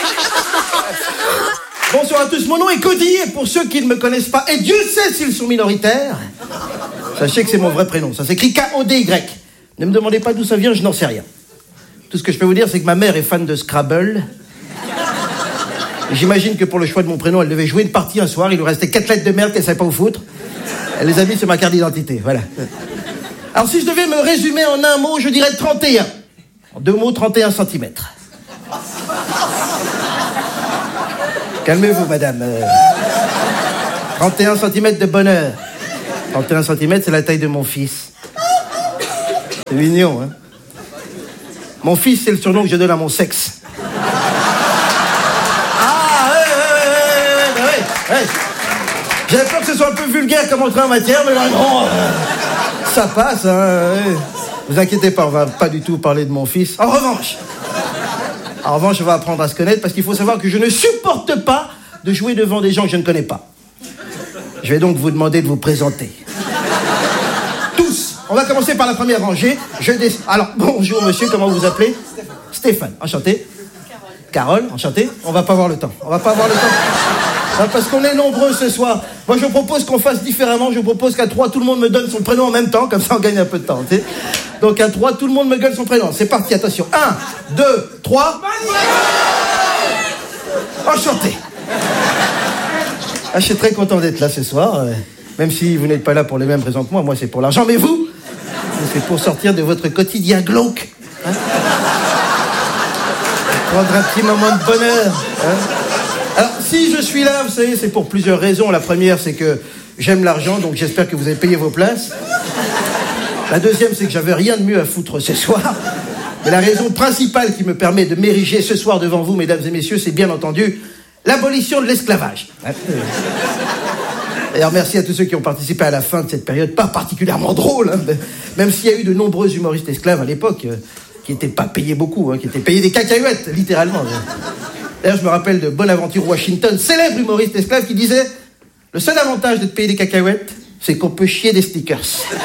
Bonsoir à tous, mon nom est Cody, et pour ceux qui ne me connaissent pas, et Dieu sait s'ils sont minoritaires, sachez que c'est mon vrai prénom, ça s'écrit K O D Y. Ne me demandez pas d'où ça vient, je n'en sais rien. Tout ce que je peux vous dire, c'est que ma mère est fan de Scrabble. J'imagine que pour le choix de mon prénom, elle devait jouer une partie un soir, il lui restait quatre lettres de merde qu'elle savait pas où foutre. Elle les a mis sur ma carte d'identité, voilà. Alors si je devais me résumer en un mot, je dirais trente et un. En deux mots, trente et un centimètres. Calmez-vous, madame. Euh, trente et un centimètres de bonheur. trente et un centimètres, c'est la taille de mon fils. C'est mignon, hein. Mon fils, c'est le surnom que je donne à mon sexe. Ah, ouais, ouais, ouais, ouais, ouais, ouais. J'avais peur que ce soit un peu vulgaire comme entrée en matière, mais là, non, euh, ça passe, hein, ouais. Vous inquiétez pas, on va pas du tout parler de mon fils. En revanche, en revanche, on va apprendre à se connaître parce qu'il faut savoir que je ne supporte pas de jouer devant des gens que je ne connais pas. Je vais donc vous demander de vous présenter. Tous. On va commencer par la première rangée. Je des... Alors, bonjour monsieur, comment vous vous appelez? Stéphane, enchanté. Carole, enchanté. On va pas avoir le temps. On va pas avoir le temps. Non, parce qu'on est nombreux ce soir. Moi, je propose qu'on fasse différemment. Je propose qu'à trois, tout le monde me donne son prénom en même temps. Comme ça, on gagne un peu de temps. Tu sais. Donc, à trois, tout le monde me gueule son prénom. C'est parti, attention. Un, deux, trois. Enchanté. Ah, je suis très content d'être là ce soir. Euh, même si vous n'êtes pas là pour les mêmes raisons que moi. Moi, c'est pour l'argent. Mais vous, c'est pour sortir de votre quotidien glauque. Hein, prendre un petit moment de bonheur. Hein. Alors, si je suis là, vous savez, c'est pour plusieurs raisons. La première, c'est que j'aime l'argent, donc j'espère que vous avez payé vos places. La deuxième, c'est que j'avais rien de mieux à foutre ce soir. Mais la raison principale qui me permet de m'ériger ce soir devant vous, mesdames et messieurs, c'est bien entendu l'abolition de l'esclavage. D'ailleurs, merci à tous ceux qui ont participé à la fin de cette période, pas particulièrement drôle, hein, même s'il y a eu de nombreux humoristes esclaves à l'époque, euh, qui n'étaient pas payés beaucoup, hein, qui étaient payés des cacahuètes, littéralement. D'ailleurs, je me rappelle de Bonaventure Washington, célèbre humoriste esclave, qui disait « Le seul avantage d'être payé des cacahuètes, c'est qu'on peut chier des stickers. »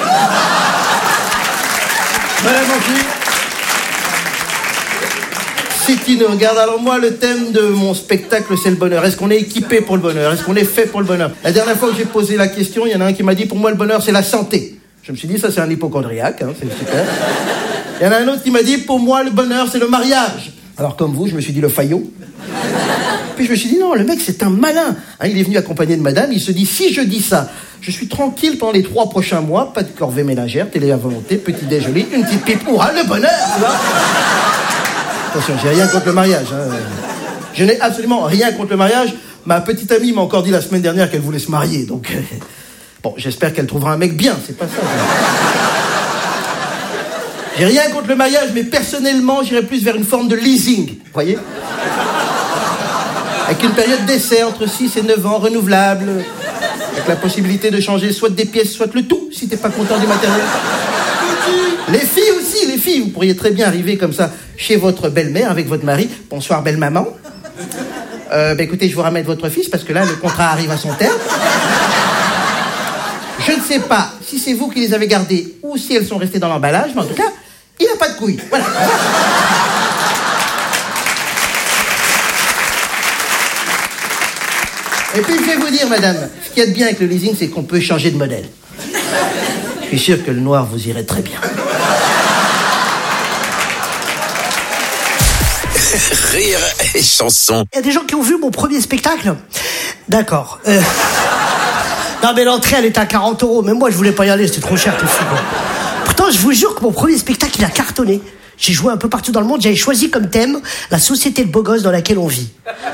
Bonaventure. Si tu nous regardes, alors moi, le thème de mon spectacle, c'est le bonheur. Est-ce qu'on est équipé pour le bonheur? Est-ce qu'on est fait pour le bonheur? La dernière fois que j'ai posé la question, il y en a un qui m'a dit « Pour moi, le bonheur, c'est la santé. » Je me suis dit « Ça, c'est un hypochondriaque, hein, c'est super. » Il y en a un autre qui m'a dit « Pour moi, le bonheur, c'est le mariage. » Alors, comme vous, je me suis dit « Le faillot. » Puis je me suis dit « Non, le mec, c'est un malin. Hein, il est venu accompagné de madame. Il se dit « Si je dis ça, je suis tranquille pendant les trois prochains mois. Pas de corvée ménagère, télé à volonté, petit déjeuner, une petite pipe. Hurrah, le bonheur. » Tu vois. Attention, j'ai rien contre le mariage. Hein. Je n'ai absolument rien contre le mariage. Ma petite amie m'a encore dit la semaine dernière qu'elle voulait se marier. Donc, euh, bon, j'espère qu'elle trouvera un mec bien. C'est pas ça. J'ai rien contre le mariage, mais personnellement, j'irais plus vers une forme de leasing. Vous voyez? Avec une période d'essai entre six et neuf ans, renouvelable. Avec la possibilité de changer soit des pièces, soit le tout, si t'es pas content du matériel. Les filles aussi, les filles, vous pourriez très bien arriver comme ça chez votre belle-mère avec votre mari. Bonsoir, belle-maman. Euh, bah, écoutez, je vous ramène votre fils parce que là, le contrat arrive à son terme. Je ne sais pas si c'est vous qui les avez gardées ou si elles sont restées dans l'emballage, mais en tout cas, il n'a pas de couilles. Voilà. Et puis, je vais vous dire, madame, ce qu'il y a de bien avec le leasing, c'est qu'on peut changer de modèle. Je suis sûr que le noir vous irait très bien. Rire et chanson. Il y a des gens qui ont vu mon premier spectacle. D'accord. Euh... Non mais l'entrée elle était à quarante euros. Même moi je voulais pas y aller, c'était trop cher tout fou. Pourtant je vous jure que mon premier spectacle il a cartonné. J'ai joué un peu partout dans le monde. J'avais choisi comme thème la société de beaux gosses dans laquelle on vit.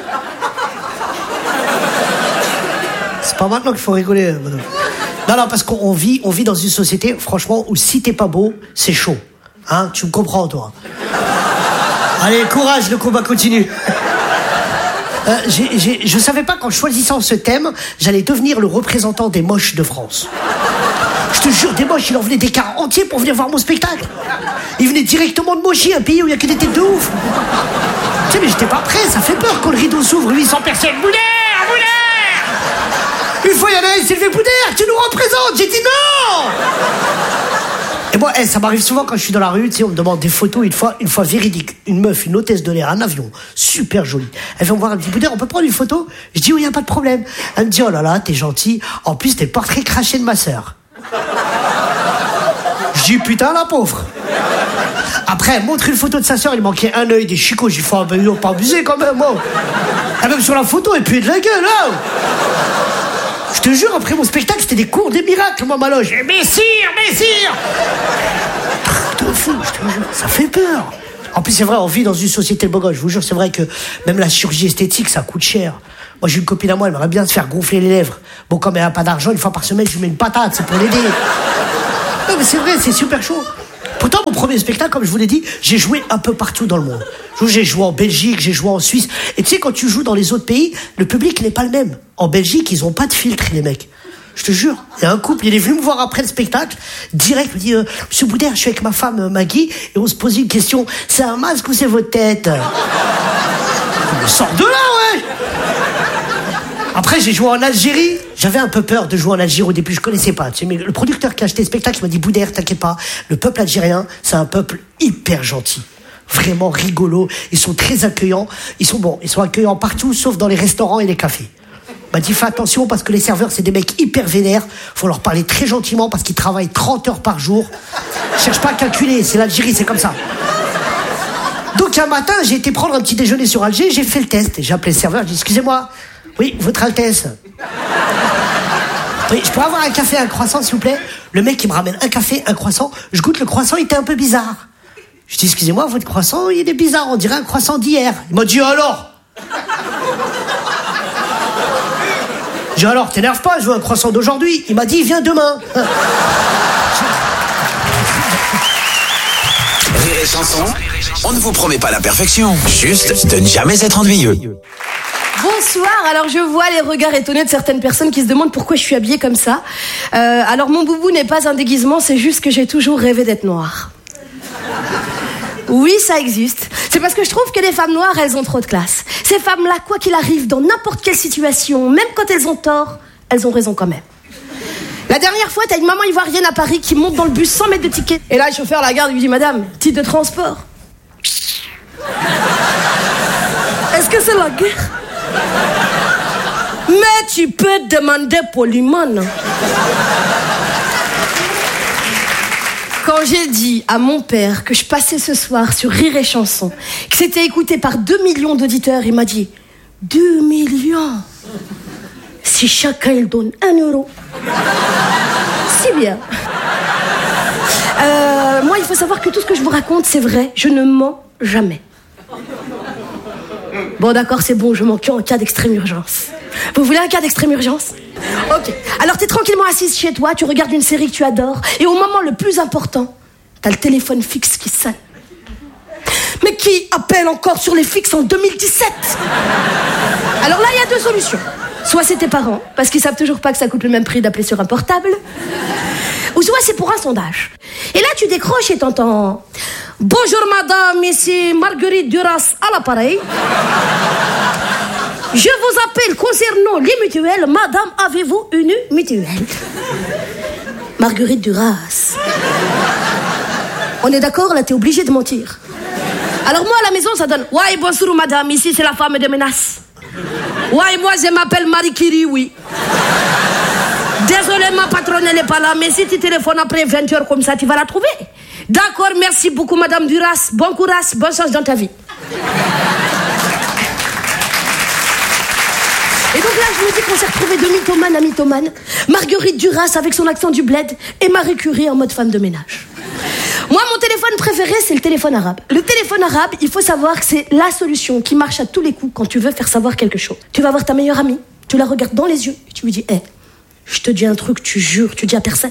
C'est pas maintenant qu'il faut rigoler, madame. Non, non, parce qu'on vit, on vit dans une société, franchement, où si t'es pas beau, c'est chaud. Hein, tu me comprends, toi. Allez, courage, le combat continue. Euh, j'ai, j'ai, je savais pas qu'en choisissant ce thème, j'allais devenir le représentant des moches de France. Je te jure, des moches, il en venait des cars entiers pour venir voir mon spectacle. Ils venaient directement de Mochi, un pays où il y a que des têtes de ouf. Tu sais, mais j'étais pas prêt, ça fait peur quand le rideau s'ouvre, huit cents personnes. Boudère, Boudère. Une fois, il y en a un, il s'est levé, Boudère, tu nous représentes. J'ai dit non. Et moi, hey, ça m'arrive souvent quand je suis dans la rue, tu sais, on me demande des photos, une fois, une fois véridique. Une meuf, une hôtesse de l'air, un avion, super jolie. Elle vient me voir, elle me dit, Boudère, on peut prendre une photo? Je dis, oui, y a pas de problème. Elle me dit, oh là là, t'es gentil. En plus, t'es le portrait craché de ma sœur. Je dis, putain, la pauvre. Après, elle montre une photo de sa sœur, il manquait un œil, des chicots. J'ai fait, ah ben, ils ont pas abusé quand même, moi. Et même sur la photo, elle puait de la gueule, là. Je te jure, après mon spectacle, c'était des cours des miracles, moi, ma loge. Messire, messire. Putain, fou, je te jure, ça fait peur. En plus, c'est vrai, on vit dans une société de beau gosse. Je vous jure, c'est vrai que même la chirurgie esthétique, ça coûte cher. Moi, j'ai une copine à moi, elle aimerait bien se faire gonfler les lèvres. Bon, comme elle n'a pas d'argent, une fois par semaine, je lui mets une patate, c'est pour l'aider. Non, mais c'est vrai, c'est super chaud. Pourtant, mon premier spectacle, comme je vous l'ai dit, j'ai joué un peu partout dans le monde. J'ai joué en Belgique, j'ai joué en Suisse. Et tu sais, quand tu joues dans les autres pays, le public n'est pas le même. En Belgique, ils ont pas de filtre, les mecs. Je te jure. Il y a un couple, il est venu me voir après le spectacle, direct, il me dit, euh, Monsieur Boudère, je suis avec ma femme euh, Maggie, et on se posait une question, c'est un masque ou c'est votre tête? Je me sors de là, ouais. Après, j'ai joué en Algérie. J'avais un peu peur de jouer en Algérie au début, je connaissais pas. Tu sais, mais le producteur qui a acheté le spectacle, il m'a dit, Boudère, t'inquiète pas, le peuple algérien, c'est un peuple hyper gentil. Vraiment rigolo. Ils sont très accueillants. Ils sont bons. Ils sont accueillants partout, sauf dans les restaurants et les cafés. Il m'a dit, fais attention parce que les serveurs, c'est des mecs hyper vénères. Faut leur parler très gentiment parce qu'ils travaillent trente heures par jour. Cherche pas à calculer, c'est l'Algérie, c'est comme ça. Donc un matin, j'ai été prendre un petit déjeuner sur Alger, j'ai fait le test. J'ai appelé le serveur, j'ai dit, excusez-moi, oui, votre Altesse. Oui, je peux avoir un café, un croissant, s'il vous plaît? Le mec, il me ramène un café, un croissant. Je goûte le croissant, il était un peu bizarre. Je dis, excusez-moi, votre croissant, il est bizarre, on dirait un croissant d'hier. Il m'a dit, alors? J'ai dit, alors, t'énerve pas, je veux un croissant d'aujourd'hui. Il m'a dit, il vient demain. Rire et chanson, on ne vous promet pas la perfection, juste de ne jamais être ennuyeux. Bonsoir, alors je vois les regards étonnés de certaines personnes qui se demandent pourquoi je suis habillée comme ça. Euh, alors mon boubou n'est pas un déguisement, c'est juste que j'ai toujours rêvé d'être noire. Oui, ça existe. C'est parce que je trouve que les femmes noires, elles ont trop de classe. Ces femmes-là, quoi qu'il arrive, dans n'importe quelle situation, même quand elles ont tort, elles ont raison quand même. La dernière fois, t'as une maman ivoirienne à Paris qui monte dans le bus sans mettre de ticket. Et là, le chauffeur la garde lui dit, madame, titre de transport. Est-ce que c'est la guerre? Mais tu peux demander poliment. Quand j'ai dit à mon père que je passais ce soir sur Rire et Chanson, que c'était écouté par deux millions d'auditeurs, il m'a dit deux millions. Si chacun il donne un euro, c'est bien. Euh, moi, il faut savoir que tout ce que je vous raconte, c'est vrai. Je ne mens jamais. Bon, d'accord, c'est bon, je mens qu'en cas d'extrême urgence. Vous voulez un cas d'extrême urgence? Ok. Alors, t'es tranquillement assise chez toi, tu regardes une série que tu adores, et au moment le plus important, t'as le téléphone fixe qui sonne. Mais qui appelle encore sur les fixes en deux mille dix-sept? Alors là, il y a deux solutions. Soit c'est tes parents, parce qu'ils savent toujours pas que ça coûte le même prix d'appeler sur un portable, ou soit c'est pour un sondage. Et là, tu décroches et t'entends... Bonjour madame, ici Marguerite Duras à l'appareil. Je vous appelle concernant les mutuelles. Madame, avez-vous une mutuelle? Marguerite Duras. On est d'accord, là, t'es obligé de mentir. Alors moi, à la maison, ça donne... Ouais, bonjour madame, ici c'est la femme de menace. Ouais, moi je m'appelle Marie Curie, oui. Désolé, ma patronne, elle n'est pas là, mais si tu téléphones après vingt heures comme ça, tu vas la trouver. D'accord, merci beaucoup, madame Duras. Bon courage, bonne chance dans ta vie. Et donc là, je me dis qu'on s'est retrouvés de mythomane à mythomane. Marguerite Duras avec son accent du bled et Marie Curie en mode femme de ménage. Moi, mon téléphone préféré, c'est le téléphone arabe. Le téléphone arabe, il faut savoir que c'est la solution qui marche à tous les coups quand tu veux faire savoir quelque chose. Tu vas voir ta meilleure amie, tu la regardes dans les yeux et tu lui dis, hé, hey, je te dis un truc, tu jures, tu dis à personne.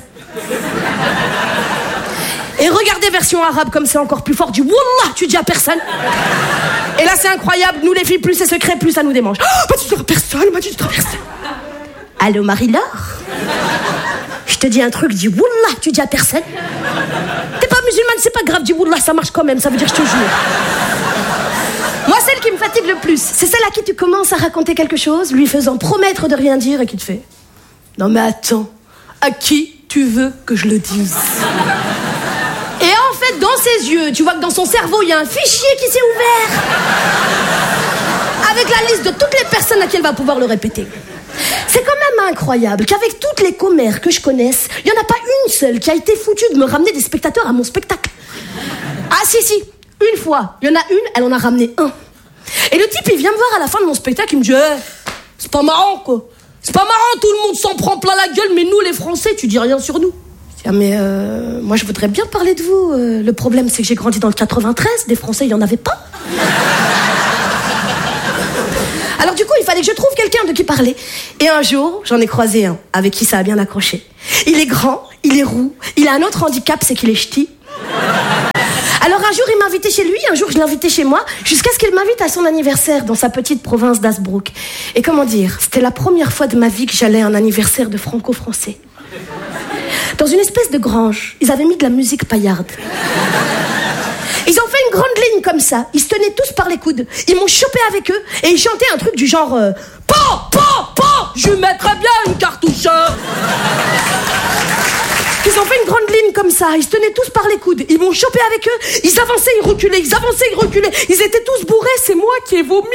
Et regardez version arabe comme c'est encore plus fort, du wallah, tu dis à personne. Et là c'est incroyable, nous les filles, plus c'est secret, plus ça nous démange. Oh, bah tu dis à personne, bah tu dis à personne. Allô Marie-Laure? Je te dis un truc, dis wallah, tu dis à personne. T'es pas musulmane, c'est pas grave, dis wallah, ça marche quand même, ça veut dire je te jure. Moi, celle qui me fatigue le plus, c'est celle à qui tu commences à raconter quelque chose, lui faisant promettre de rien dire et qui te fait... Non mais attends, à qui tu veux que je le dise? Et en fait, dans ses yeux, tu vois que dans son cerveau, il y a un fichier qui s'est ouvert avec la liste de toutes les personnes à qui elle va pouvoir le répéter. C'est quand même incroyable qu'avec toutes les commères que je connaisse, il n'y en a pas une seule qui a été foutue de me ramener des spectateurs à mon spectacle. Ah si, si, une fois, il y en a une, elle en a ramené un. Et le type, il vient me voir à la fin de mon spectacle, il me dit hey, « C'est pas marrant, quoi. C'est pas marrant, tout le monde s'en prend plein la gueule, mais nous, les Français, tu dis rien sur nous. » Ah mais euh, moi je voudrais bien parler de vous. Euh, le problème c'est que j'ai grandi dans le quatre-vingt-treize, des Français il y en avait pas. Alors du coup il fallait que je trouve quelqu'un de qui parler. Et un jour j'en ai croisé un avec qui ça a bien accroché. Il est grand, il est roux, il a un autre handicap, c'est qu'il est ch'ti. Alors un jour, il m'a invité chez lui, un jour, je l'ai invité chez moi, jusqu'à ce qu'il m'invite à son anniversaire dans sa petite province d'Asbrook. Et comment dire, c'était la première fois de ma vie que j'allais à un anniversaire de franco-français. Dans une espèce de grange, ils avaient mis de la musique paillarde. Ils ont fait une grande ligne comme ça, ils se tenaient tous par les coudes. Ils m'ont chopé avec eux et ils chantaient un truc du genre euh, « Pan, pan, pan, je mettrais bien une cartouche !» Ils ont fait une grande ligne comme ça, ils se tenaient tous par les coudes. Ils m'ont chopé avec eux, ils avançaient, ils reculaient, ils avançaient, ils reculaient. Ils étaient tous bourrés, c'est moi qui ai vomi.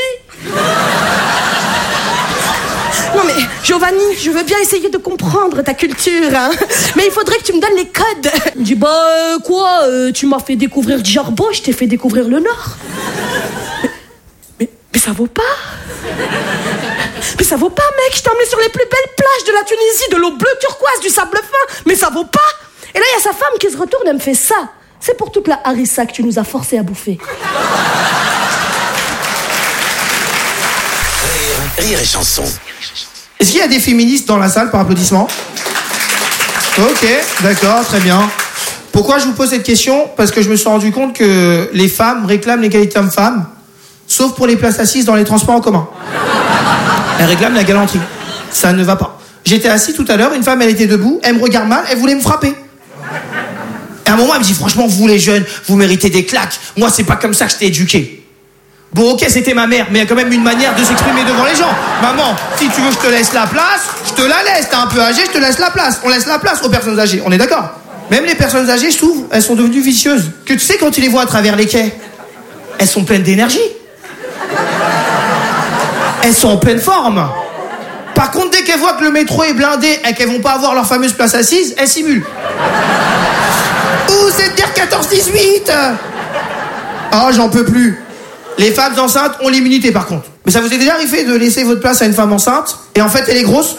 Non mais, Giovanni, je veux bien essayer de comprendre ta culture, hein. Mais il faudrait que tu me donnes les codes. Il me dit, bah euh, quoi, euh, tu m'as fait découvrir Djerbo, je t'ai fait découvrir le Nord. Mais, mais, mais ça vaut pas. Mais ça vaut pas, mec, je t'ai emmené sur les plus belles plages de la Tunisie, de l'eau bleue turquoise, du sable fin. Mais ça vaut pas. Et là, il y a sa femme qui se retourne et me fait ça. C'est pour toute la harissa que tu nous as forcé à bouffer. Rire et chanson. Est-ce qu'il y a des féministes dans la salle par applaudissement? Ok, d'accord, très bien. Pourquoi je vous pose cette question? Parce que je me suis rendu compte que les femmes réclament l'égalité homme-femme, sauf pour les places assises dans les transports en commun. Elles réclament la galanterie. Ça ne va pas. J'étais assis tout à l'heure, une femme, elle était debout, elle me regarde mal, elle voulait me frapper. Et à un moment, elle me dit, franchement, vous les jeunes, vous méritez des claques. Moi, c'est pas comme ça que je t'ai éduqué. Bon, ok, c'était ma mère, mais il y a quand même une manière de s'exprimer devant les gens. Maman, si tu veux, je te laisse la place, je te la laisse. T'es un peu âgé, je te laisse la place. On laisse la place aux personnes âgées, on est d'accord? Même les personnes âgées, je trouve, elles sont devenues vicieuses. Que tu sais, quand tu les vois à travers les quais, elles sont pleines d'énergie. Elles sont en pleine forme. Par contre, dès qu'elles voient que le métro est blindé et qu'elles vont pas avoir leur fameuse place assise, elles simulent. Ouh, c'est dire quatorze dix-huit. Oh, j'en peux plus. Les femmes enceintes ont l'immunité par contre. Mais ça vous est déjà arrivé de laisser votre place à une femme enceinte et en fait elle est grosse?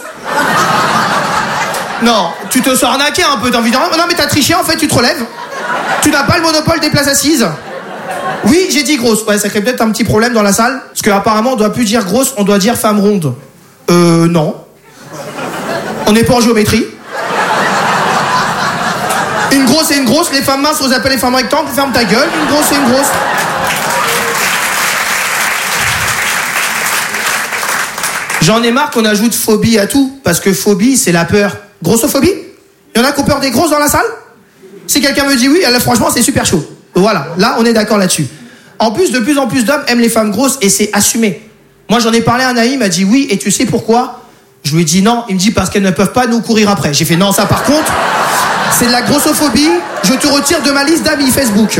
Non, tu te sens arnaquer un peu, t'as envie de... Non mais t'as triché, en fait tu te relèves. Tu n'as pas le monopole des places assises. Oui, j'ai dit grosse. Ouais, ça crée peut-être un petit problème dans la salle. Parce qu'apparemment on doit plus dire grosse, on doit dire femme ronde. Euh, non. On n'est pas en géométrie. Une grosse c'est une grosse, les femmes minces on les appelle les femmes rectangles, ferme ta gueule, une grosse c'est une grosse. J'en ai marre qu'on ajoute phobie à tout, parce que phobie, c'est la peur. Grossophobie? Il y en a qui ont peur des grosses dans la salle? Si quelqu'un me dit oui, alors franchement, c'est super chaud. Voilà, là, on est d'accord là-dessus. En plus, de plus en plus d'hommes aiment les femmes grosses, et c'est assumé. Moi, j'en ai parlé à Naïm, il m'a dit oui, et tu sais pourquoi? Je lui ai dit non, il me dit parce qu'elles ne peuvent pas nous courir après. J'ai fait non, ça par contre, c'est de la grossophobie, je te retire de ma liste d'amis Facebook.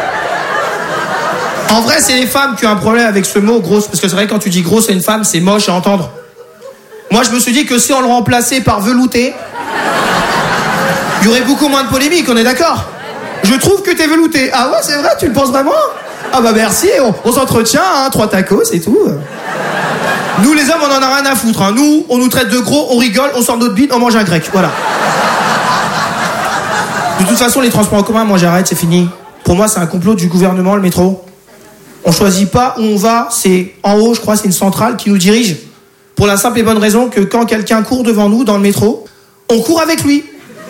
En vrai, c'est les femmes qui ont un problème avec ce mot grosse, parce que c'est vrai que quand tu dis grosse à une femme, c'est moche à entendre. Moi, je me suis dit que si on le remplaçait par velouté, il y aurait beaucoup moins de polémique, on est d'accord? Je trouve que t'es velouté. Ah ouais, c'est vrai, tu le penses vraiment? Ah bah merci, on, on s'entretient, hein, trois tacos, c'est tout. Nous, les hommes, on en a rien à foutre. Hein. Nous, on nous traite de gros, on rigole, on sort notre bite, on mange un grec, voilà. De toute façon, les transports en commun, moi j'arrête, c'est fini. Pour moi, c'est un complot du gouvernement, le métro. On choisit pas où on va, c'est en haut, je crois, c'est une centrale qui nous dirige. Pour la simple et bonne raison que quand quelqu'un court devant nous dans le métro, on court avec lui.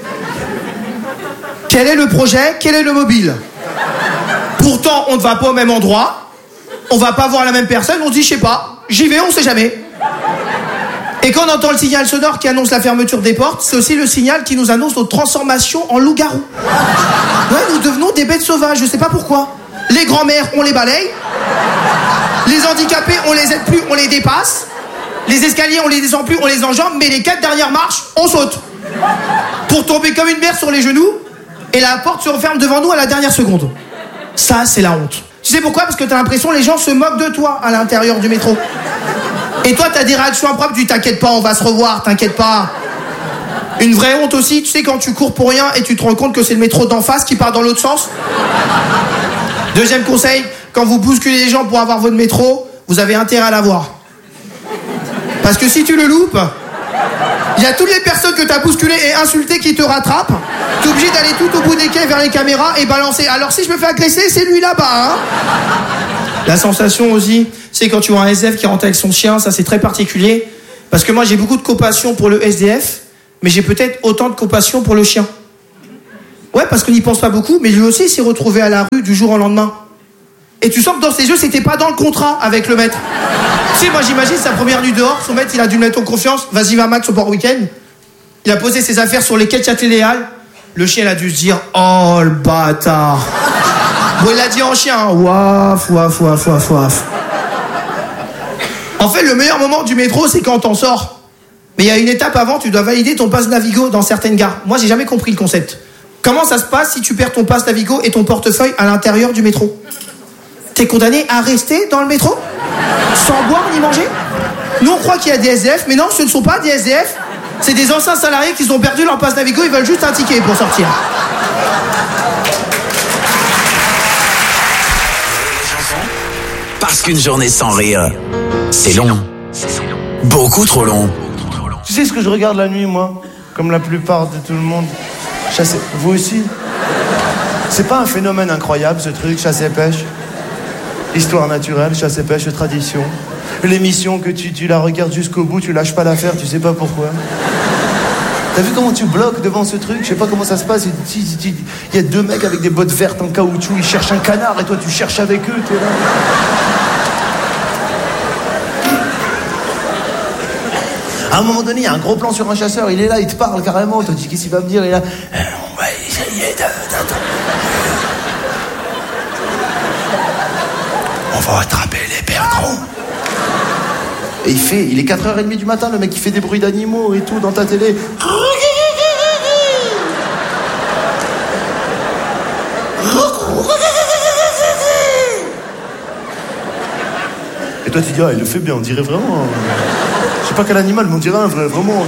Quel est le projet? Quel est le mobile? Pourtant, on ne va pas au même endroit, on va pas voir la même personne, on se dit, je sais pas, j'y vais, on sait jamais. Et quand on entend le signal sonore qui annonce la fermeture des portes, c'est aussi le signal qui nous annonce notre transformation en loup-garou. Ouais, nous devenons des bêtes sauvages, je sais pas pourquoi. Les grands-mères, on les balaye. Les handicapés, on les aide plus, on les dépasse. Les escaliers, on les descend plus, on les enjambe. Mais les quatre dernières marches, on saute. Pour tomber comme une mère sur les genoux. Et la porte se referme devant nous à la dernière seconde. Ça, c'est la honte. Tu sais pourquoi? Parce que t'as l'impression que les gens se moquent de toi à l'intérieur du métro. Et toi, t'as des réactions impropres. Tu dis, t'inquiète pas, on va se revoir, t'inquiète pas. Une vraie honte aussi, tu sais, quand tu cours pour rien et tu te rends compte que c'est le métro d'en face qui part dans l'autre sens. Deuxième conseil, quand vous bousculez les gens pour avoir votre métro, vous avez intérêt à l'avoir. Parce que si tu le loupes, il y a toutes les personnes que tu as bousculées et insultées qui te rattrapent. T'es obligé d'aller tout au bout des quais vers les caméras et balancer. Alors si je me fais agresser, c'est lui là-bas, hein. La sensation aussi, c'est quand tu vois un S D F qui rentre avec son chien, ça c'est très particulier. Parce que moi j'ai beaucoup de compassion pour le S D F, mais j'ai peut-être autant de compassion pour le chien. Ouais, parce qu'on n'y pense pas beaucoup, mais lui aussi s'est retrouvé à la rue du jour au lendemain. Et tu sens que dans ses yeux, c'était pas dans le contrat avec le maître. Tu sais, moi j'imagine sa première nuit dehors, son maître il a dû le mettre en confiance. Vas-y, va Max, on part au week-end. Il a posé ses affaires sur les quais de Châtelet-Les-Halles. Le chien il a dû se dire, oh le bâtard. Bon, il a dit en chien, waf, waf, waf, waf, waf. En fait, le meilleur moment du métro, c'est quand t'en sors. Mais il y a une étape avant, tu dois valider ton passe Navigo dans certaines gares. Moi, j'ai jamais compris le concept. Comment ça se passe si tu perds ton passe Navigo et ton portefeuille à l'intérieur du métro? T'es condamné à rester dans le métro sans boire ni manger? Nous, on croit qu'il y a des S D F, mais non, ce ne sont pas des S D F. C'est des anciens salariés qui ont perdu leur passe Navigo, ils veulent juste un ticket pour sortir. Parce qu'une journée sans rire, c'est long. Beaucoup trop long. Tu sais ce que je regarde la nuit, moi? Comme la plupart de tout le monde. Chasse... Vous aussi? C'est pas un phénomène incroyable, ce truc, chasse et pêche? Histoire naturelle, chasse et pêche, tradition. L'émission que tu, tu la regardes jusqu'au bout, tu lâches pas l'affaire, tu sais pas pourquoi. T'as vu comment tu bloques devant ce truc? Je sais pas comment ça se passe. Il y a deux mecs avec des bottes vertes en caoutchouc, ils cherchent un canard et toi tu cherches avec eux, t'es là. À un moment donné, il y a un gros plan sur un chasseur, il est là, il te parle carrément, tu te dis qu'est-ce qu'il va me dire, il est là. On va essayer de... On va attraper les perdrons. Et il fait, il est quatre heures trente du matin, le mec il fait des bruits d'animaux et tout dans ta télé. Et toi tu dis, ah il le fait bien, on dirait vraiment... Je sais pas quel animal, mais on dirait un vrai, vraiment...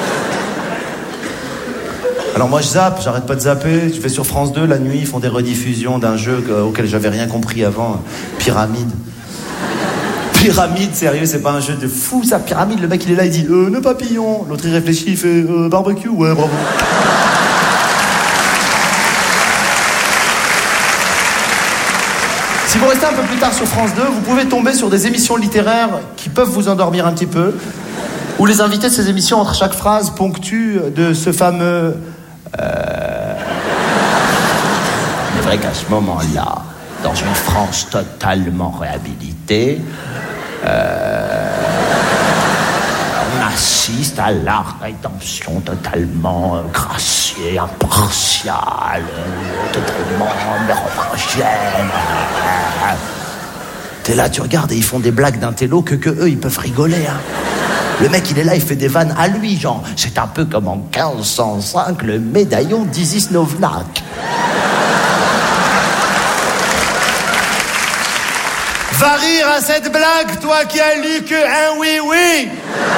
Alors moi je zappe, j'arrête pas de zapper, je vais sur France deux, la nuit, ils font des rediffusions d'un jeu auquel j'avais rien compris avant, Pyramide. Pyramide, sérieux, c'est pas un jeu de fou ça, Pyramide, le mec il est là, il dit euh, le papillon, l'autre il réfléchit, il fait euh, barbecue, ouais bravo. Si vous restez un peu plus tard sur France deux, vous pouvez tomber sur des émissions littéraires qui peuvent vous endormir un petit peu, où les invités de ces émissions, entre chaque phrase, ponctuent de ce fameux... Euh... Il est vrai qu'à ce moment-là, dans une France totalement réhabilitée, euh, on assiste à la rédemption totalement euh, graciée, impartiale, euh, totalement homogène. T'es là, tu regardes et ils font des blagues d'un télo que, que eux, ils peuvent rigoler. Hein. Le mec, il est là, il fait des vannes à lui, genre, c'est un peu comme en quinze cent cinq, le médaillon d'Isis Novnak. Va rire à cette blague, toi qui as lu que un oui-oui.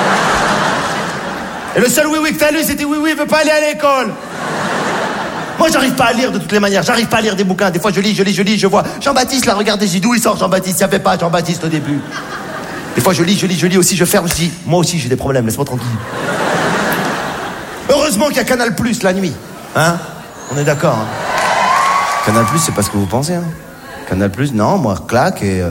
Et le seul oui-oui que t'as lu, c'était oui-oui, veut pas aller à l'école. Moi, j'arrive pas à lire de toutes les manières, j'arrive pas à lire des bouquins. Des fois, je lis, je lis, je lis, je vois Jean-Baptiste, là, regardez, j'ai d'où il sort Jean-Baptiste, il y avait pas Jean-Baptiste au début. Des fois, je lis, je lis, je lis aussi, je ferme, je dis, moi aussi, j'ai des problèmes, laisse-moi tranquille. Heureusement qu'il y a Canal Plus la nuit. Hein? On est d'accord, hein? Canal Plus, c'est pas ce que vous pensez, hein? Canal Plus, non, moi, claque et... Euh...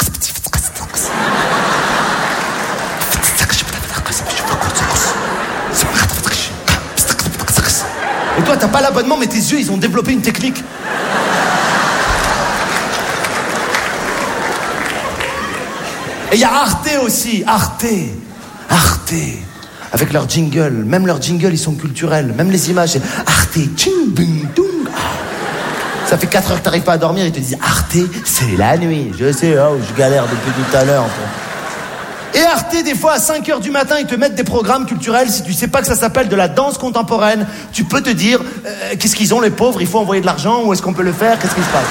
Et toi, t'as pas l'abonnement, mais tes yeux, ils ont développé une technique. Et il y a Arte aussi, Arte, Arte, avec leur jingle, même leurs jingles, ils sont culturels, même les images, c'est Arte, tching, bing, dung. Ça fait quatre heures que t'arrives pas à dormir, ils te disent Arte, c'est la nuit. Je sais, oh, je galère depuis tout à l'heure. Et Arte, des fois, à cinq heures du matin, ils te mettent des programmes culturels. Si tu sais pas que ça s'appelle de la danse contemporaine, tu peux te dire, euh, qu'est-ce qu'ils ont, les pauvres? Il faut envoyer de l'argent? Où est-ce qu'on peut le faire? Qu'est-ce qui se passe?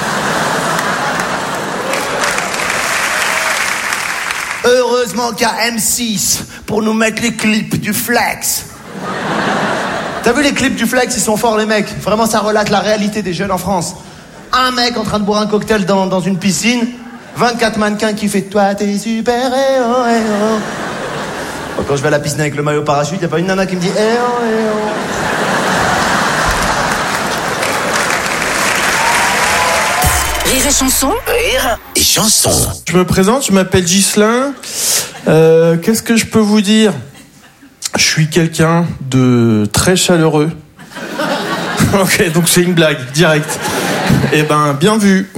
Heureusement qu'il y a M six pour nous mettre les clips du Flex. T'as vu les clips du Flex? Ils sont forts, les mecs. Vraiment, ça relate la réalité des jeunes en France. Un mec en train de boire un cocktail dans, dans une piscine, vingt-quatre mannequins qui fait « Toi, t'es super héros, héros ». Quand je vais à la piscine avec le maillot parachute, y a pas une nana qui me dit « Héros, héros ». Rire et chanson. Rire et chanson. Je me présente, je m'appelle Ghislain. Euh, qu'est-ce que je peux vous dire? Je suis quelqu'un de très chaleureux. Ok, donc c'est une blague, direct. Eh ben, bien vu.